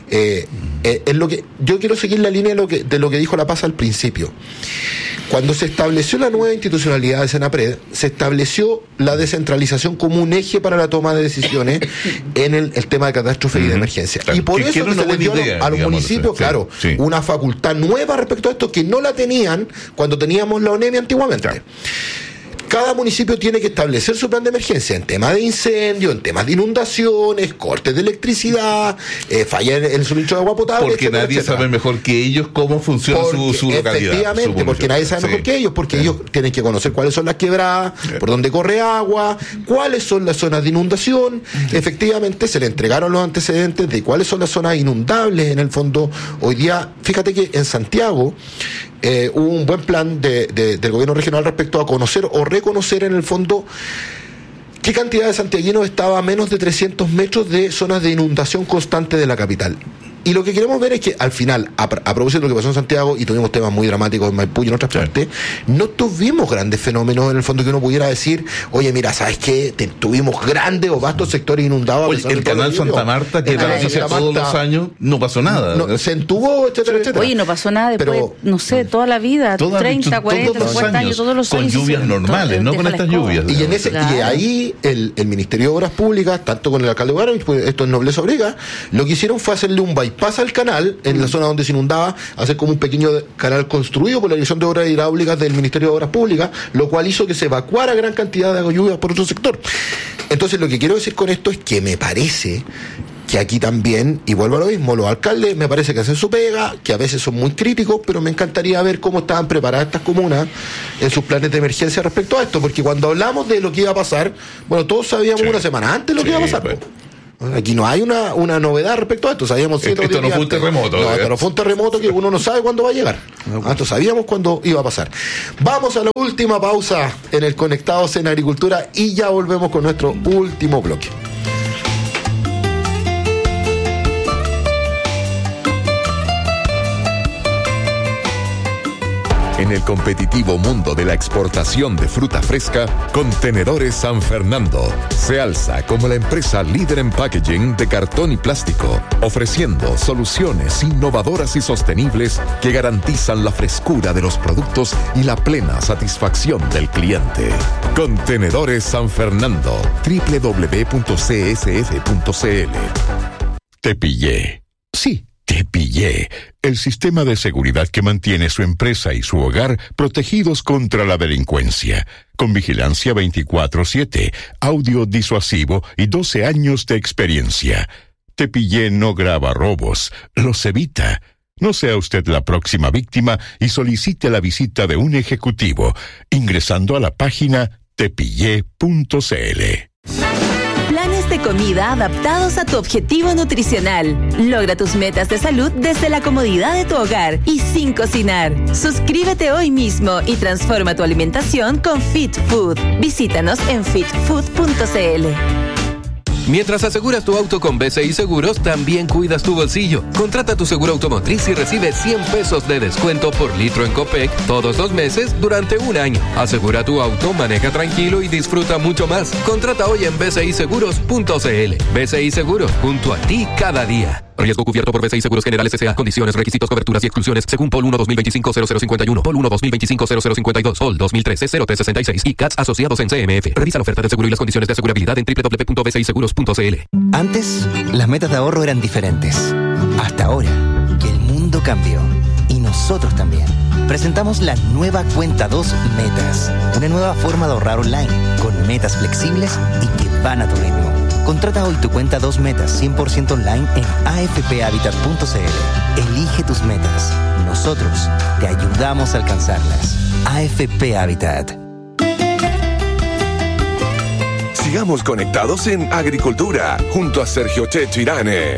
es lo que yo quiero seguir la línea de lo que dijo La Paz al principio. Cuando se estableció la nueva institucionalidad de Senapred, se estableció la descentralización como un eje para la toma de decisiones en el tema de catástrofe y de emergencia. Claro, y por eso se les dio a los municipios, una facultad nueva respecto a esto que no la tenían cuando teníamos la ONEMI antiguamente. Claro. Cada municipio tiene que establecer su plan de emergencia en temas de incendio, en temas de inundaciones, cortes de electricidad, falla en el suministro de agua potable. Porque nadie sabe mejor que ellos cómo funciona su localidad. Efectivamente, porque nadie sabe mejor que ellos, porque ellos tienen que conocer cuáles son las quebradas, por dónde corre agua, cuáles son las zonas de inundación. Efectivamente, se le entregaron los antecedentes de cuáles son las zonas inundables en el fondo. Hoy día, fíjate que en Santiago hubo un buen plan del gobierno regional respecto a conocer o reconocer en el fondo qué cantidad de santiaguinos estaba a menos de 300 metros de zonas de inundación constante de la capital. Y lo que queremos ver es que al final, a propósito de lo que pasó en Santiago, y tuvimos temas muy dramáticos en Maipú y en otras partes, no tuvimos grandes fenómenos en el fondo que uno pudiera decir, oye, mira, ¿sabes qué? Tuvimos grandes o vastos sectores inundados. Oye, el canal Santa Marta, que la noticia todos los años, no pasó nada. No, se entubó, etcétera, etcétera. Oye, no pasó nada después, pero, no sé, toda la vida, 30, 40, 50 años, todos los años. Con lluvias normales, no con estas lluvias. Y ahí el Ministerio de Obras Públicas, tanto con el alcalde Guaravich, pues esto es Nobleza Obrega, lo que hicieron fue hacerle un bypass al canal, en la zona donde se inundaba, hacer como un pequeño canal construido por la Dirección de Obras Hidráulicas del Ministerio de Obras Públicas, lo cual hizo que se evacuara gran cantidad de agua lluvia por otro sector. Entonces, lo que quiero decir con esto es que me parece que aquí también, y vuelvo a lo mismo, los alcaldes me parece que hacen su pega, que a veces son muy críticos, pero me encantaría ver cómo estaban preparadas estas comunas en sus planes de emergencia respecto a esto, porque cuando hablamos de lo que iba a pasar, bueno, todos sabíamos una semana antes lo que iba a pasar. Pues. Aquí no hay una novedad respecto a esto, sabíamos 7 esto no fue un terremoto. No, esto no fue un terremoto que uno no sabe cuándo va a llegar. Esto sabíamos cuándo iba a pasar. Vamos a la última pausa en el Conectados en Agricultura y ya volvemos con nuestro último bloque. En el competitivo mundo de la exportación de fruta fresca, Contenedores San Fernando se alza como la empresa líder en packaging de cartón y plástico, ofreciendo soluciones innovadoras y sostenibles que garantizan la frescura de los productos y la plena satisfacción del cliente. Contenedores San Fernando, www.csf.cl. Te pillé. Sí. Te pillé, el sistema de seguridad que mantiene su empresa y su hogar protegidos contra la delincuencia, con vigilancia 24/7, audio disuasivo y 12 años de experiencia. Te pillé no graba robos, los evita. No sea usted la próxima víctima y solicite la visita de un ejecutivo, ingresando a la página tepillé.cl. Planes de comida adaptados a tu objetivo nutricional. Logra tus metas de salud desde la comodidad de tu hogar y sin cocinar. Suscríbete hoy mismo y transforma tu alimentación con Fit Food. Visítanos en fitfood.cl. Mientras aseguras tu auto con BCI Seguros, también cuidas tu bolsillo. Contrata tu seguro automotriz y recibe 100 pesos de descuento por litro en Copec todos los meses durante un año. Asegura tu auto, maneja tranquilo y disfruta mucho más. Contrata hoy en bciseguros.cl. BCI Seguros, junto a ti cada día. Riesgo cubierto por BCI Seguros Generales S.A. Condiciones, requisitos, coberturas y exclusiones según POL 1 2025-0051, POL 1 2025-0052, POL 2013-0366 y CATS asociados en CMF. Revisa la oferta de seguro y las condiciones de asegurabilidad en www.bciseguros.cl. Antes, las metas de ahorro eran diferentes. Hasta ahora, que el mundo cambió. Y nosotros también. Presentamos la nueva Cuenta 2 Metas. Una nueva forma de ahorrar online, con metas flexibles y que van a tu ritmo. Contrata hoy tu Cuenta 2 Metas 100% online en afphabitat.cl. Elige tus metas. Nosotros te ayudamos a alcanzarlas. AFP Habitat. Sigamos conectados en Agricultura, junto a Sergio Checho Irane.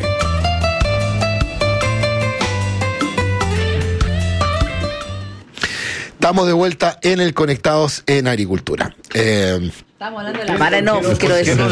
Estamos de vuelta en el Conectados en Agricultura. Estamos hablando de la Mara, no, quiero decirlo.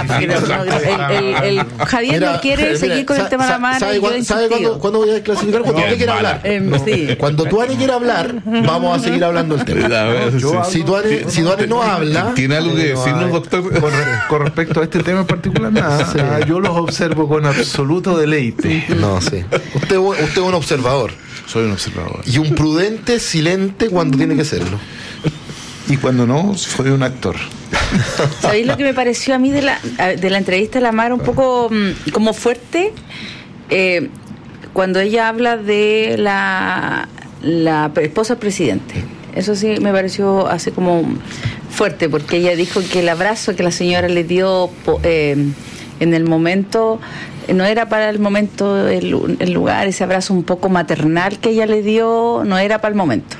El Javier no quiere seguir con el tema de la Mara. ¿Sabe cuándo voy a desclasificar? Cuando usted quiera hablar. Sí. Cuando Tuane quiera hablar, vamos a seguir hablando del tema. Si Tuane no habla... ¿Tiene algo que decirnos, doctor? Con respecto a este tema en particular, nada. Yo los observo con absoluto deleite. No, sí. Usted es un observador. Soy un observador. Y un prudente silente cuando tiene que serlo. Y cuando no, soy un actor. ¿Sabéis lo que me pareció a mí de la entrevista de la Mara un poco como fuerte? Cuando ella habla de la esposa del presidente. Eso sí me pareció así como fuerte, porque ella dijo que el abrazo que la señora le dio en el momento... No era para el momento, el lugar, ese abrazo un poco maternal que ella le dio, no era para el momento.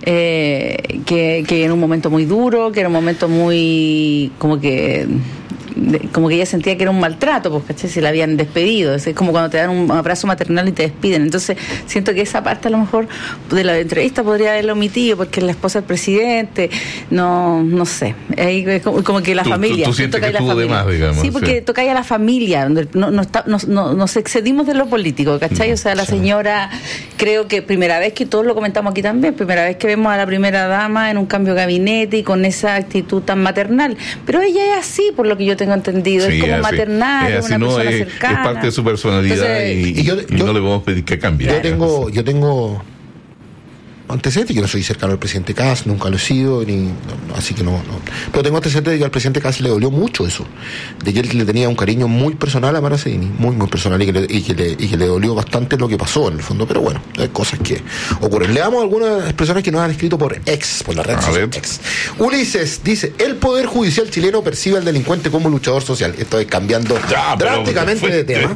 Que era un momento muy duro, que era un momento muy, como que como que ella sentía que era un maltrato, pues, ¿cachai? Se la habían despedido. Es como cuando te dan un abrazo maternal y te despiden. Entonces, siento que esa parte a lo mejor de la entrevista podría haberlo omitido, porque es la esposa del presidente, no sé. Ahí como que la familia. Tú sientes que estuvo de más, digamos. Sí, porque toca ahí a la familia, donde nos excedimos de lo político, ¿cachai? O sea, la señora, creo que primera vez que todos lo comentamos aquí también, primera vez que vemos a la primera dama en un cambio de gabinete y con esa actitud tan maternal. Pero ella es así, por lo que yo tengo entendido, es como maternal, es una persona cercana. Es parte de su personalidad. Entonces, y no le podemos pedir que cambie. Yo tengo antecedentes, yo no soy cercano al presidente Kast, nunca lo he sido, así que no. Pero tengo antecedentes de que al presidente Kast le dolió mucho eso, de que él le tenía un cariño muy personal a Mara Seguini, muy personal, y que le dolió bastante lo que pasó en el fondo, pero bueno, hay cosas que ocurren. Leamos algunas expresiones que nos han escrito por la red social X. Ulises dice: el Poder Judicial chileno percibe al delincuente como luchador social. Esto es cambiando drásticamente de tema.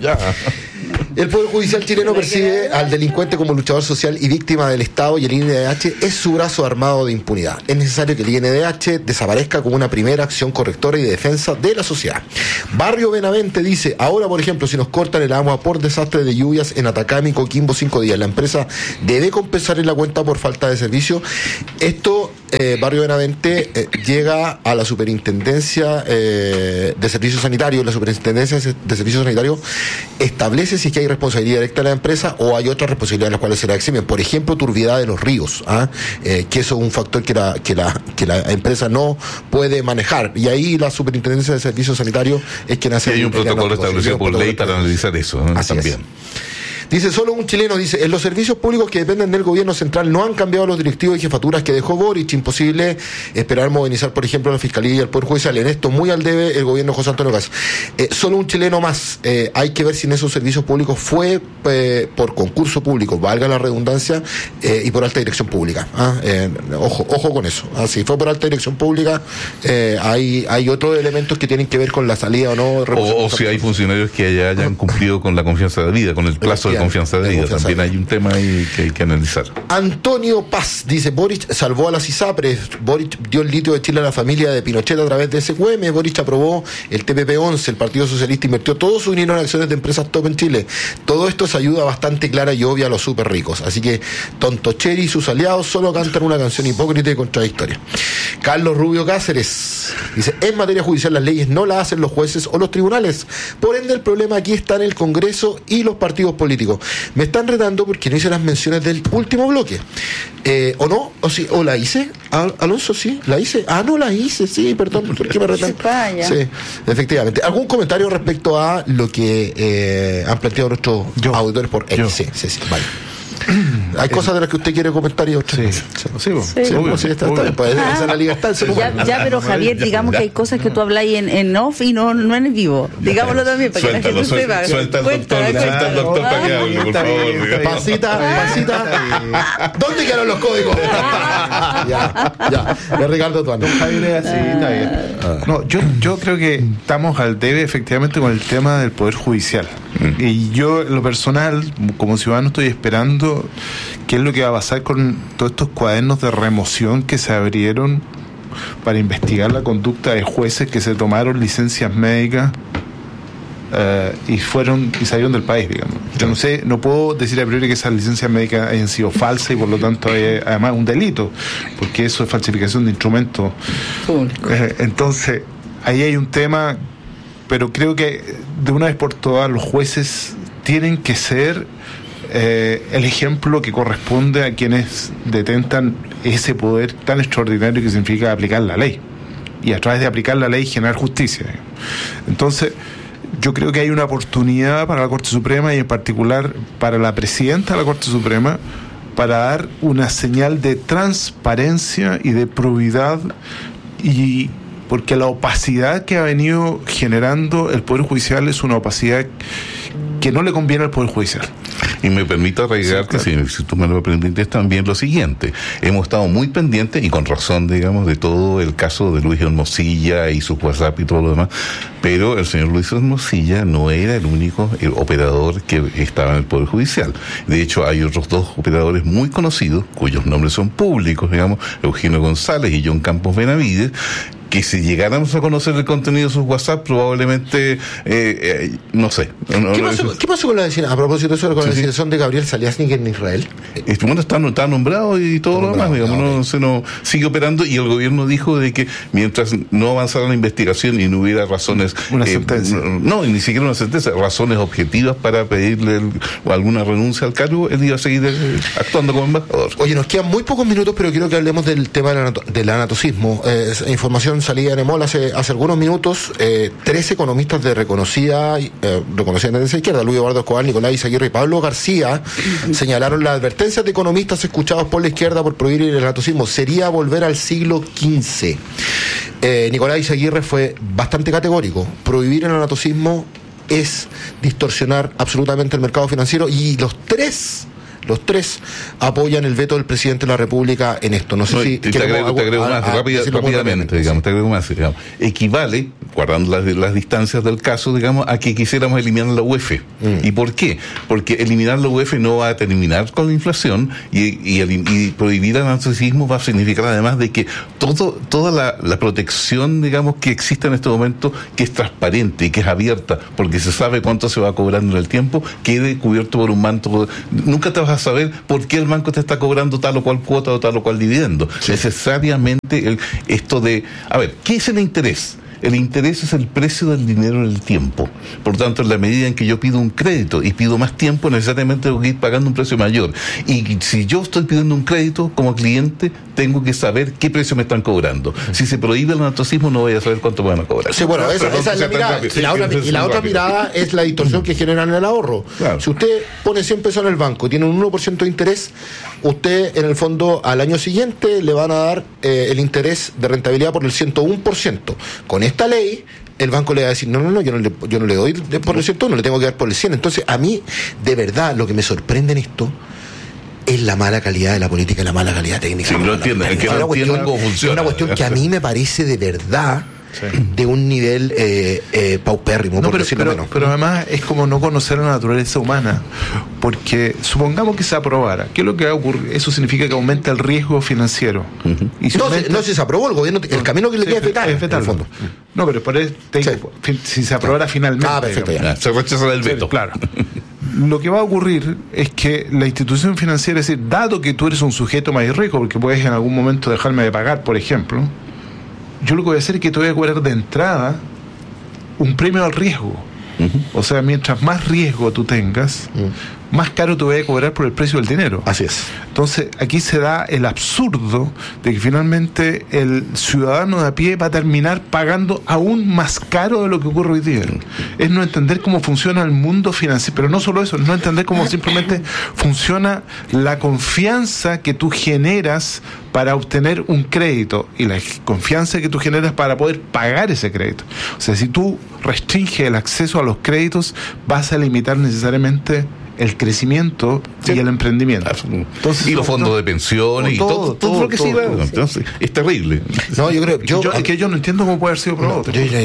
El Poder Judicial chileno percibe al delincuente como luchador social y víctima del Estado, y el INDH es su brazo armado de impunidad. Es necesario que el INDH desaparezca como una primera acción correctora y de defensa de la sociedad. Barrio Benavente dice: ahora, por ejemplo, si nos cortan el agua por desastre de lluvias en Atacama y Coquimbo 5 días, la empresa debe compensar en la cuenta por falta de servicio. Esto, Barrio Benavente, llega a la Superintendencia de Servicios Sanitarios. La Superintendencia de Servicios Sanitarios establece si es que hay responsabilidad directa de la empresa o hay otras responsabilidades en las cuales se la eximien. Por ejemplo, turbidez de los ríos, que eso es un factor que la empresa no puede manejar. Y ahí la Superintendencia de Servicios Sanitarios es quien hace... Hay un protocolo establecido por ley para analizar eso, también. Dice, solo un chileno, dice: en los servicios públicos que dependen del gobierno central no han cambiado los directivos y jefaturas que dejó Boric. Imposible esperar modernizar, por ejemplo, la Fiscalía y el Poder Judicial. En esto muy al debe el gobierno de José Antonio Kast. Solo un chileno más. Hay que ver si en esos servicios públicos fue por concurso público, valga la redundancia, y por alta dirección pública. Ojo con eso. Si fue por alta dirección pública, hay otros elementos que tienen que ver con la salida o no. O si hay funcionarios que hayan cumplido con la confianza de vida, con el plazo de confianza de vida. También hay un tema ahí que hay que analizar. Antonio Paz dice: Boric salvó a las ISAPRES. Boric dio el litio de Chile a la familia de Pinochet a través de SQM. Boric aprobó el TPP-11. El Partido Socialista invirtió todo su dinero en acciones de empresas top en Chile. Todo esto es ayuda bastante clara y obvia a los súper ricos. Así que Tontocheri y sus aliados solo cantan una canción hipócrita y contradictoria. Carlos Rubio Cáceres dice: en materia judicial las leyes no las hacen los jueces o los tribunales. Por ende, el problema aquí está en el Congreso y los partidos políticos. Me están retando porque no hice las menciones del último bloque. ¿O no? ¿O la hice? Alonso, sí, la hice. No la hice, sí, perdón. ¿Por qué me retan? Sí, efectivamente. ¿Algún comentario respecto a lo que han planteado nuestros auditores por X? Sí, vale. Hay cosas de las que usted quiere comentar y otras. Está bien, pues esa es la libertad. Pero Javier, digamos que hay cosas que tú habláis en off y no en vivo. Digámoslo también para que la gente sepa. Suelta el doctor para que hable, por favor. Pasita. ¿Dónde quedaron los códigos? Ya. De Ricardo Tuano. Javier, así está bien. No, yo creo que estamos al debe efectivamente con el tema del Poder Judicial. Y yo, en lo personal, como ciudadano, estoy esperando qué es lo que va a pasar con todos estos cuadernos de remoción que se abrieron para investigar la conducta de jueces que se tomaron licencias médicas y salieron del país, digamos. Yo no sé, no puedo decir a priori que esas licencias médicas hayan sido falsas y por lo tanto además un delito, porque eso es falsificación de instrumentos públicos. Entonces, ahí hay un tema, pero creo que de una vez por todas los jueces tienen que ser el ejemplo que corresponde a quienes detentan ese poder tan extraordinario que significa aplicar la ley, y a través de aplicar la ley generar justicia. Entonces, yo creo que hay una oportunidad para la Corte Suprema y en particular para la presidenta de la Corte Suprema para dar una señal de transparencia y de probidad, y porque la opacidad que ha venido generando el Poder Judicial es una opacidad que no le conviene al Poder Judicial. Y me permito arraigarte, sí, claro. Si tú me lo permites, también lo siguiente. Hemos estado muy pendientes, y con razón, digamos, de todo el caso de Luis Hermosilla y su WhatsApp y todo lo demás, pero el señor Luis Hermosilla no era el único operador que estaba en el Poder Judicial. De hecho, hay otros dos operadores muy conocidos, cuyos nombres son públicos, digamos, Eugenio González y John Campos Benavides, que si llegáramos a conocer el contenido de sus WhatsApp, probablemente, no sé. ¿Qué pasó con la designación? A propósito de eso, con la designación de Gabriel Saliasnik en Israel. Bueno, está nombrado y todo lo demás, digamos, no sigue operando, y el gobierno dijo de que mientras no avanzara la investigación y no hubiera razones, una sentencia. No, ni siquiera una sentencia, razones objetivas para pedirle alguna renuncia al cargo, él iba a seguir actuando como embajador. Oye, nos quedan muy pocos minutos, pero quiero que hablemos del tema del anatocismo. Información salida en EMOL hace algunos minutos. 13 economistas de reconocida tendencia izquierda, Luis Eduardo Escobar, Nicolás Izaguirre y Pablo García, señalaron las advertencias de economistas escuchados por la izquierda por prohibir el anatocismo. Sería volver al siglo XV. Nicolás Izaguirre fue bastante categórico. Prohibir el anatocismo es distorsionar absolutamente el mercado financiero, y los tres apoyan el veto del presidente de la República en esto. No sé si te agrego más rápidamente, digamos. Equivale, guardando las distancias del caso, digamos, a que quisiéramos eliminar la UEF. ¿Y por qué? Porque eliminar la UEF no va a terminar con la inflación, y prohibir el anatocismo va a significar además de que toda la protección, digamos, que existe en este momento, que es transparente y que es abierta, porque se sabe cuánto se va cobrando en el tiempo, quede cubierto por un manto. Nunca te vas a saber por qué el banco te está cobrando tal o cual cuota o tal o cual dividendo. Sí. Necesariamente esto de... A ver, ¿qué es el interés? El interés es el precio del dinero en el tiempo. Por tanto, en la medida en que yo pido un crédito y pido más tiempo, necesariamente tengo que ir pagando un precio mayor. Y si yo estoy pidiendo un crédito como cliente, tengo que saber qué precio me están cobrando. Si se prohíbe el anatocismo, no voy a saber cuánto me van a cobrar. Sí, bueno, esa es la mirada. Y la otra mirada es la distorsión que generan en el ahorro. Claro. Si usted pone 100 pesos en el banco y tiene un 1% de interés, usted en el fondo al año siguiente le van a dar el interés de rentabilidad por el 101%. Con esta ley, el banco le va a decir, no, yo no le doy por el 101, le tengo que dar por el 100. Entonces, a mí, de verdad, lo que me sorprende en esto es la mala calidad de la política y la mala calidad técnica. Sí, no entiendo, es que no entiendo cómo funciona. Es una cuestión que a mí me parece de verdad... Sí. De un nivel paupérrimo, por decirlo menos. Pero además es como no conocer la naturaleza humana, porque supongamos que se aprobara, ¿qué es lo que va a ocurrir? Eso significa que aumenta el riesgo financiero. Y si se aprobó el gobierno, el camino que le queda es vetar, en el fondo. No, pero por eso si se aprobara finalmente. Perfecto, ya. Se rechaza el veto. Claro. Lo que va a ocurrir es que la institución financiera, es decir, dado que tú eres un sujeto más riesgo, porque puedes en algún momento dejarme de pagar, por ejemplo, yo lo que voy a hacer es que te voy a cobrar de entrada un premio al riesgo. O sea, mientras más riesgo tú tengas, más caro te voy a cobrar por el precio del dinero. Así es. Entonces, aquí se da el absurdo de que finalmente el ciudadano de a pie va a terminar pagando aún más caro de lo que ocurre hoy día. Es no entender cómo funciona el mundo financiero, pero no solo eso, no entender cómo simplemente funciona la confianza que tú generas para obtener un crédito y la confianza que tú generas para poder pagar ese crédito. O sea, si tú restringes el acceso a los créditos, vas a limitar necesariamente el crecimiento y el emprendimiento. Entonces, y los fondos de pensiones y todo lo que sirva. Entonces, es terrible. No, yo creo, es que yo no entiendo cómo puede haber sido probado.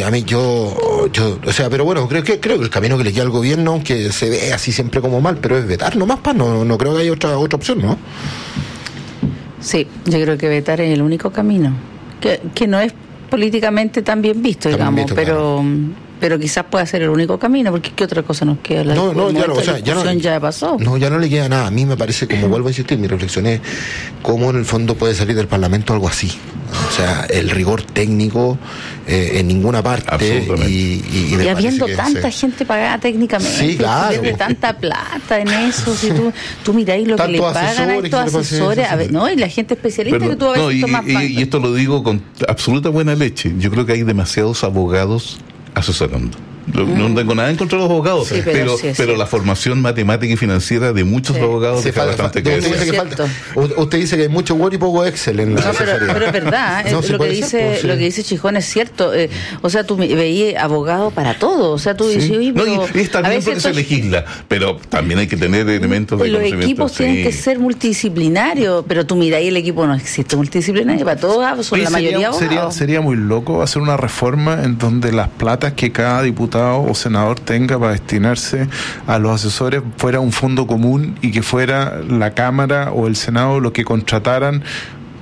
O sea, pero bueno, creo que el camino que le queda al gobierno, aunque se ve así siempre como mal, pero es vetar nomás, no creo que haya otra opción, ¿no? Sí, yo creo que vetar es el único camino, que no es políticamente tan bien visto, digamos, pero quizás pueda ser el único camino, porque ¿qué otra cosa nos queda? Ya pasó. No, ya no le queda nada. A mí me parece, como vuelvo a insistir, mi reflexión es cómo en el fondo puede salir del Parlamento algo así. O sea, el rigor técnico en ninguna parte. Y habiendo tanta gente pagada técnicamente, sí, claro, de tanta plata en eso, si tú miráis lo que le pagan a estos asesores, y la gente especialista que tú a veces tomas y esto lo digo con absoluta buena leche. Yo creo que hay demasiados abogados asesorando. No tengo nada en contra de los abogados, pero la formación matemática y financiera de muchos abogados deja bastante que decir. Usted dice que hay mucho Word y poco Excel en la asesoría. Pero es verdad, lo que dice Chijón es cierto. O sea, tú veías abogado para todo. O sea, tú dices, está bien porque se legisla, pero también hay que tener elementos de conocimiento. Los equipos tienen que ser multidisciplinarios, pero tú miras ahí el equipo no existe multidisciplinario, para todos son la mayoría abogados. Sería muy loco hacer una reforma en donde las platas que cada diputado o senador tenga para destinarse a los asesores fuera un fondo común y que fuera la Cámara o el Senado lo que contrataran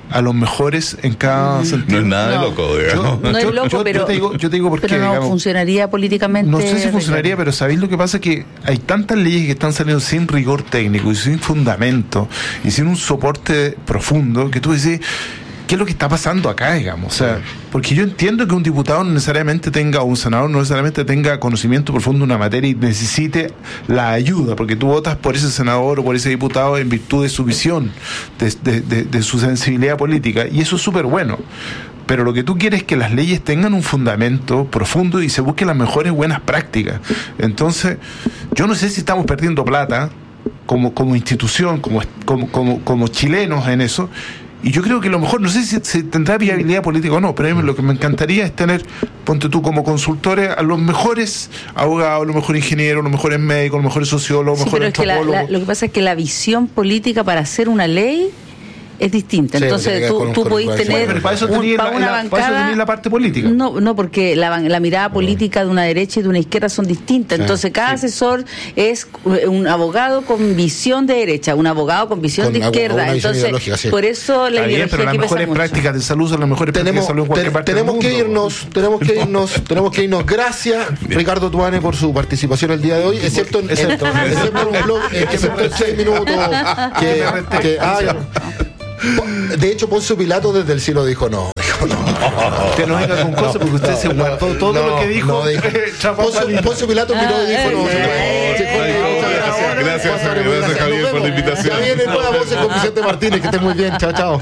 a los mejores en cada sentido. No es nada de loco, digamos. No es loco, pero yo te digo porque, pero no digamos, funcionaría políticamente. no sé si funcionaría, pero ¿sabéis lo que pasa? Que hay tantas leyes que están saliendo sin rigor técnico y sin fundamento y sin un soporte profundo que tú dices, ¿qué es lo que está pasando acá, digamos? O sea, porque yo entiendo que un diputado no necesariamente tenga, o un senador no necesariamente tenga conocimiento profundo de una materia y necesite la ayuda, porque tú votas por ese senador o por ese diputado en virtud de su visión, de su sensibilidad política, y eso es súper bueno. Pero lo que tú quieres es que las leyes tengan un fundamento profundo y se busquen las mejores buenas prácticas. Entonces, yo no sé si estamos perdiendo plata como institución, como chilenos en eso. Y yo creo que lo mejor, no sé si tendrá viabilidad política o no, pero a mí lo que me encantaría es tener, ponte tú como consultores, a los mejores abogados, los mejores ingenieros, los mejores médicos, los mejores sociólogos, los mejores antropólogos. Lo que pasa es que la visión política para hacer una ley es distinta. Sí, entonces tú podés tener pero para eso tenía la parte política. No, porque la mirada política de una derecha y de una izquierda son distintas. Entonces cada asesor es un abogado con visión de derecha, un abogado con visión de izquierda. Entonces por eso la ideología pero las mejores prácticas de salud son las mejores prácticas de salud en cualquier parte del mundo. Tenemos que irnos. Gracias, Ricardo Tuane, por su participación el día de hoy, excepto en un blog, excepto en 6 minutos de hecho, Poncio Pilato desde el cielo dijo no. Usted no venga con cosas porque usted se guardó todo lo que dijo. Poncio Pilato miró y dijo no. Gracias Javier por la invitación. Ya viene nueva voz con Vicente Martínez, que esté muy bien. Chao.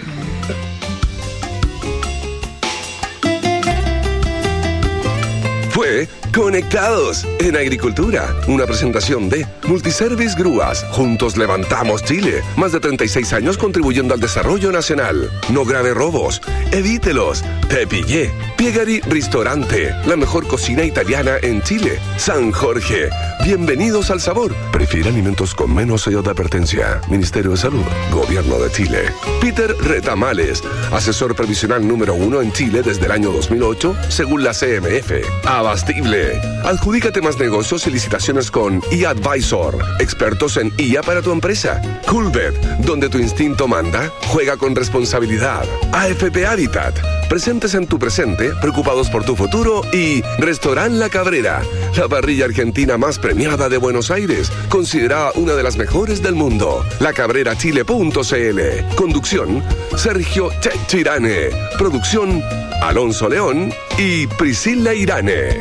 Fue Conectados en Agricultura, una presentación de Multiservice Grúas. Juntos levantamos Chile. Más de 36 años contribuyendo al desarrollo nacional. No grave robos, evítelos. Te pillé. Piegari Ristorante, la mejor cocina italiana en Chile. San Jorge, bienvenidos al sabor. Prefiere alimentos con menos sello de advertencia. Ministerio de Salud, Gobierno de Chile. Peter Retamales, asesor previsional número 1 en Chile desde el año 2008, según la CMF. Abastible. Adjudícate más negocios y licitaciones con eAdvisor, expertos en IA para tu empresa. Coolbet, donde tu instinto manda, juega con responsabilidad. AFP Habitat, presentes en tu presente, preocupados por tu futuro. Y Restaurant La Cabrera, la parrilla argentina más premiada de Buenos Aires, considerada una de las mejores del mundo. lacabrerachile.cl. Conducción, Sergio Checho Irane. Producción, Alonso León y Priscila Irane.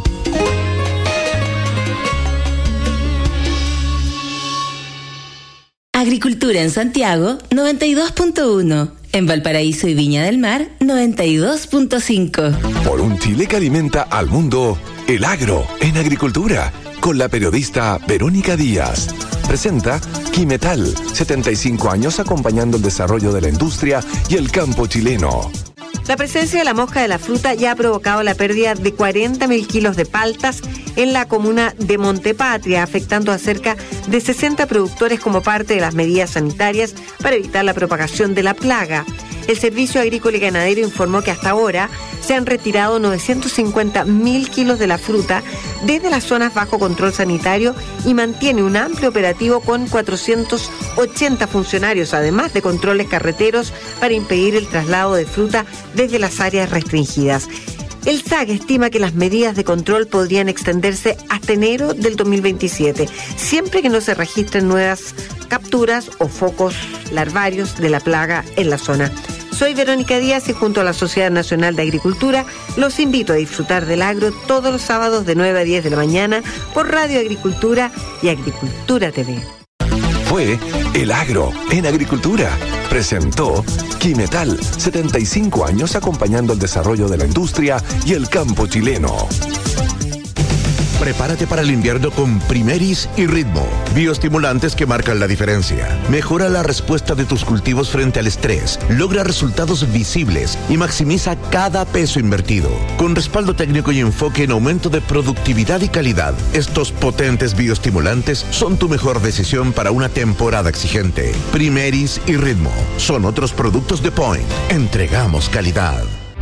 Agricultura en Santiago, 92.1. En Valparaíso y Viña del Mar, 92.5. Por un Chile que alimenta al mundo, El Agro en Agricultura, con la periodista Verónica Díaz. Presenta Quimetal, 75 años acompañando el desarrollo de la industria y el campo chileno. La presencia de la mosca de la fruta ya ha provocado la pérdida de 40.000 kilos de paltas en la comuna de Montepatria, afectando a cerca de 60 productores como parte de las medidas sanitarias para evitar la propagación de la plaga. El Servicio Agrícola y Ganadero informó que hasta ahora se han retirado 950.000 kilos de la fruta desde las zonas bajo control sanitario y mantiene un amplio operativo con 480 funcionarios, además de controles carreteros para impedir el traslado de fruta desde las áreas restringidas. El SAG estima que las medidas de control podrían extenderse hasta enero del 2027, siempre que no se registren nuevas capturas o focos larvarios de la plaga en la zona. Soy Verónica Díaz y junto a la Sociedad Nacional de Agricultura los invito a disfrutar del agro todos los sábados de 9 a 10 de la mañana por Radio Agricultura y Agricultura TV. Fue El Agro en Agricultura. Presentó Quimetal, 75 años acompañando el desarrollo de la industria y el campo chileno. Prepárate para el invierno con Primeris y Ritmo, bioestimulantes que marcan la diferencia. Mejora la respuesta de tus cultivos frente al estrés, logra resultados visibles y maximiza cada peso invertido. Con respaldo técnico y enfoque en aumento de productividad y calidad, estos potentes bioestimulantes son tu mejor decisión para una temporada exigente. Primeris y Ritmo son otros productos de Point. Entregamos calidad.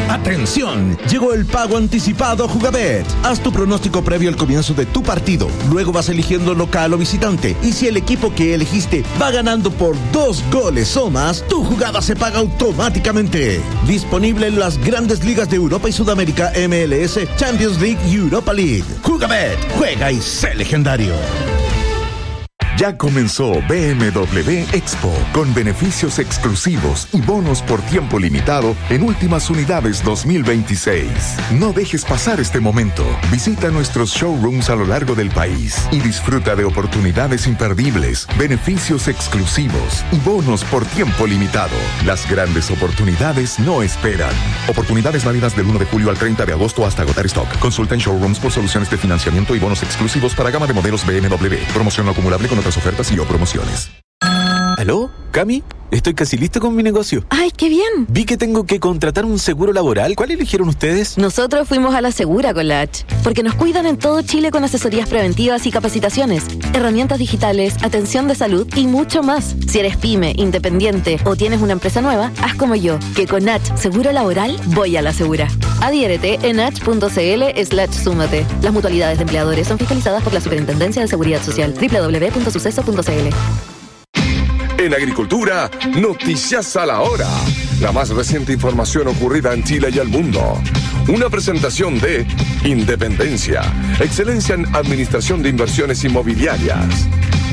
¡Atención! Llegó el pago anticipado Jugabet. Haz tu pronóstico previo al comienzo de tu partido. Luego vas eligiendo local o visitante. Y si el equipo que elegiste va ganando por 2 goles o más, tu jugada se paga automáticamente. Disponible en las grandes ligas de Europa y Sudamérica, MLS, Champions League y Europa League. Jugabet. Juega y sé legendario. Ya comenzó BMW Expo, con beneficios exclusivos y bonos por tiempo limitado en últimas unidades 2026. No dejes pasar este momento. Visita nuestros showrooms a lo largo del país y disfruta de oportunidades imperdibles, beneficios exclusivos y bonos por tiempo limitado. Las grandes oportunidades no esperan. Oportunidades válidas del 1 de julio al 30 de agosto hasta agotar stock. Consulta en showrooms por soluciones de financiamiento y bonos exclusivos para gama de modelos BMW. Promoción no acumulable con otras ofertas y o promociones. ¿Aló? ¿Cami? Estoy casi listo con mi negocio. ¡Ay, qué bien! Vi que tengo que contratar un seguro laboral. ¿Cuál eligieron ustedes? Nosotros fuimos a la Segura con la H, porque nos cuidan en todo Chile con asesorías preventivas y capacitaciones, herramientas digitales, atención de salud y mucho más. Si eres pyme, independiente o tienes una empresa nueva, haz como yo, que con H Seguro Laboral voy a la Segura. Adhiérete en h.cl/súmate. Las mutualidades de empleadores son fiscalizadas por la Superintendencia de Seguridad Social. www.suceso.cl. En Agricultura, noticias a la hora. La más reciente información ocurrida en Chile y el mundo. Una presentación de Independencia, excelencia en administración de inversiones inmobiliarias.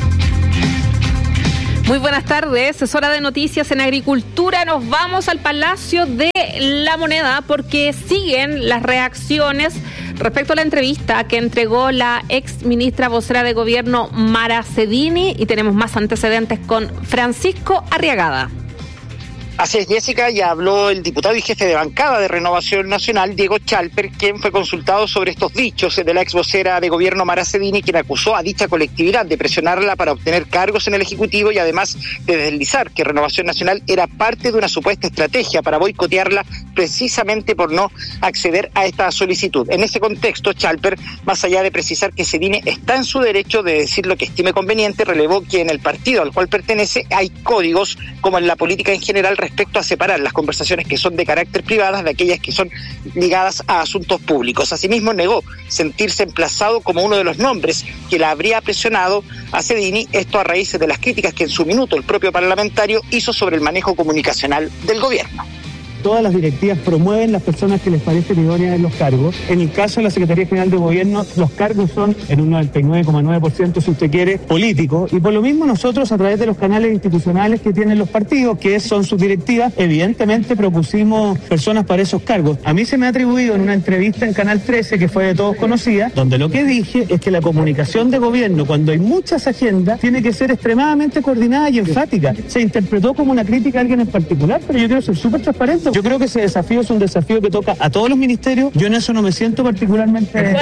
Muy buenas tardes, es hora de noticias en Agricultura. Nos vamos al Palacio de la Moneda porque siguen las reacciones respecto a la entrevista que entregó la ex ministra vocera de gobierno Mara Cedini, y tenemos más antecedentes con Francisco Arriagada. Así es, Jessica, ya habló el diputado y jefe de bancada de Renovación Nacional, Diego Chalper, quien fue consultado sobre estos dichos de la ex vocera de gobierno Mara Cedini, quien acusó a dicha colectividad de presionarla para obtener cargos en el Ejecutivo y además de deslizar que Renovación Nacional era parte de una supuesta estrategia para boicotearla precisamente por no acceder a esta solicitud. En ese contexto, Chalper, más allá de precisar que Cedini está en su derecho de decir lo que estime conveniente, relevó que en el partido al cual pertenece hay códigos, como en la política en general, respecto a separar las conversaciones que son de carácter privadas de aquellas que son ligadas a asuntos públicos. Asimismo, negó sentirse emplazado como uno de los nombres que la habría presionado a Cedini, esto a raíz de las críticas que en su minuto el propio parlamentario hizo sobre el manejo comunicacional del gobierno. Todas las directivas promueven las personas que les parecen idóneas en los cargos. En el caso de la Secretaría General de Gobierno, los cargos son en un 99,9%, si usted quiere, políticos. Y por lo mismo nosotros, a través de los canales institucionales que tienen los partidos, que son sus directivas, evidentemente propusimos personas para esos cargos. A mí se me ha atribuido en una entrevista en Canal 13, que fue de todos conocida, donde lo que dije es que la comunicación de gobierno, cuando hay muchas agendas, tiene que ser extremadamente coordinada y enfática. Se interpretó como una crítica a alguien en particular, pero yo quiero ser súper transparente. Yo creo que ese desafío es un desafío que toca a todos los ministerios. Yo en eso no me siento particularmente...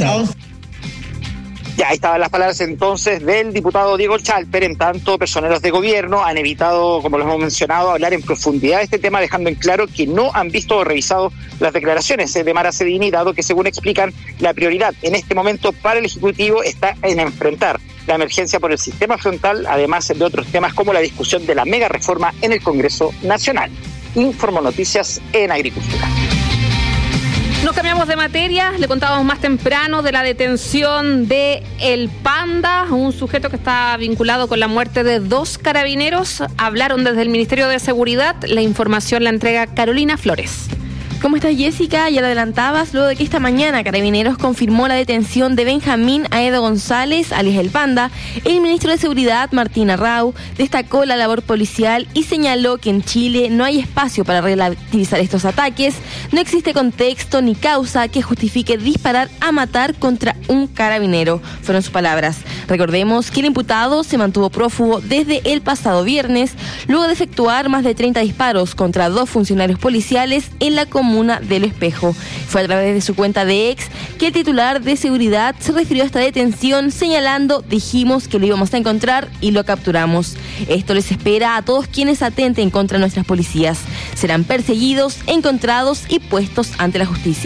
Ya, ahí estaban las palabras entonces del diputado Diego Chalper. En tanto, personeros de gobierno han evitado, como lo hemos mencionado, hablar en profundidad de este tema, dejando en claro que no han visto o revisado las declaraciones de Mara Cedini, dado que, según explican, la prioridad en este momento para el Ejecutivo está en enfrentar la emergencia por el sistema frontal, además de otros temas como la discusión de la mega reforma en el Congreso Nacional. Informo Noticias en Agricultura. Nos cambiamos de materia, le contábamos más temprano de la detención de El Panda, un sujeto que está vinculado con la muerte de 2 carabineros. Hablaron desde el Ministerio de Seguridad, la información la entrega Carolina Flores. ¿Cómo estás, Jessica? Ya lo adelantabas, luego de que esta mañana Carabineros confirmó la detención de Benjamín Aedo González, alias El Panda. El ministro de Seguridad, Martín Arrau, destacó la labor policial y señaló que en Chile no hay espacio para relativizar estos ataques. No existe contexto ni causa que justifique disparar a matar contra un carabinero, fueron sus palabras. Recordemos que el imputado se mantuvo prófugo desde el pasado viernes, luego de efectuar más de 30 disparos contra 2 funcionarios policiales en la comuna del Espejo. Fue a través de su cuenta de ex que el titular de seguridad se refirió a esta detención señalando: dijimos que lo íbamos a encontrar y lo capturamos. Esto les espera a todos quienes atenten contra nuestras policías. Serán perseguidos, encontrados y puestos ante la justicia.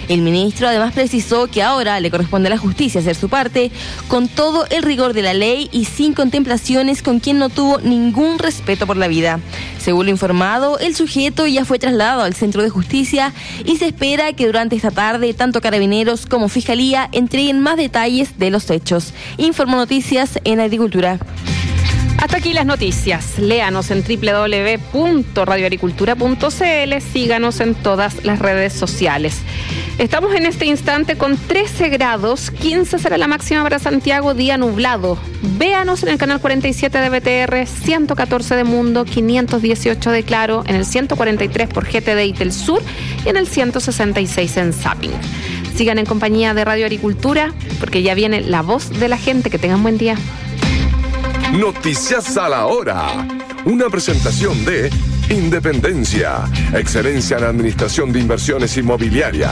El ministro además precisó que ahora le corresponde a la justicia hacer su parte con todo el rigor de la ley y sin contemplaciones con quien no tuvo ningún respeto por la vida. Según lo informado, el sujeto ya fue trasladado al centro de justicia y se espera que durante esta tarde tanto Carabineros como Fiscalía entreguen más detalles de los hechos. Informó Noticias en Agricultura. Hasta aquí las noticias. Léanos en www.radioagricultura.cl. Síganos en todas las redes sociales. Estamos en este instante con 13 grados. 15 será la máxima para Santiago, día nublado. Véanos en el canal 47 de BTR, 114 de Mundo, 518 de Claro, en el 143 por GTD y Telsur y en el 166 en Zapping. Sigan en compañía de Radio Agricultura porque ya viene la voz de la gente. Que tengan buen día. Noticias a la hora. Una presentación de Independencia, excelencia en administración de inversiones inmobiliarias.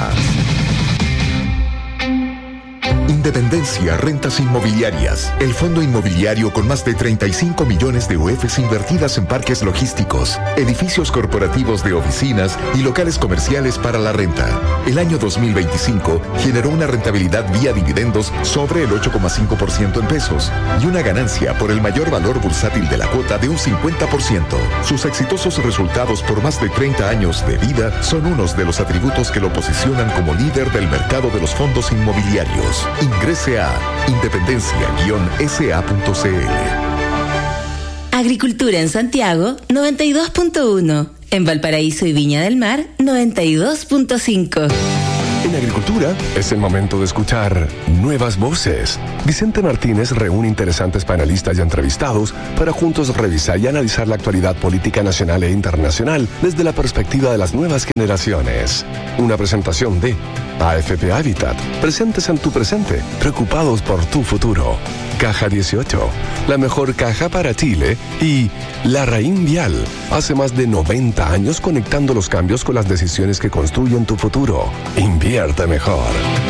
Independencia Rentas Inmobiliarias, el fondo inmobiliario con más de 35 millones de UFs invertidas en parques logísticos, edificios corporativos de oficinas y locales comerciales para la renta. El año 2025 generó una rentabilidad vía dividendos sobre el 8,5% en pesos y una ganancia por el mayor valor bursátil de la cuota de un 50%. Sus exitosos resultados por más de 30 años de vida son unos de los atributos que lo posicionan como líder del mercado de los fondos inmobiliarios. Ingrese a independencia-sa.cl. Agricultura en Santiago, 92.1. En Valparaíso y Viña del Mar, 92.5. En Agricultura es el momento de escuchar nuevas voces. Vicente Martínez reúne interesantes panelistas y entrevistados para juntos revisar y analizar la actualidad política nacional e internacional desde la perspectiva de las nuevas generaciones. Una presentación de AFP Habitat, presentes en tu presente, preocupados por tu futuro. Caja 18, la mejor caja para Chile. Y Larraín Vial, hace más de 90 años conectando los cambios con las decisiones que construyen tu futuro. Invierte mejor.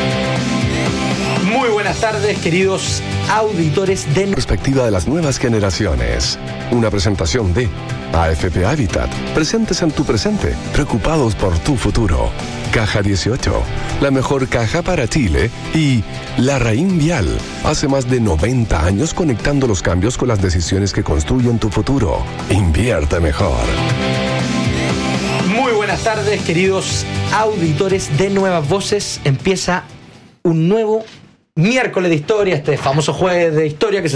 Muy buenas tardes, queridos auditores de Perspectiva de las nuevas generaciones. Una presentación de AFP Habitat, presentes en tu presente, preocupados por tu futuro. Caja 18, la mejor caja para Chile. Y Larraín Vial, hace más de 90 años conectando los cambios con las decisiones que construyen tu futuro. Invierte mejor. Muy buenas tardes, queridos auditores de Nuevas Voces. Empieza un nuevo miércoles de historia, este famoso jueves de historia que se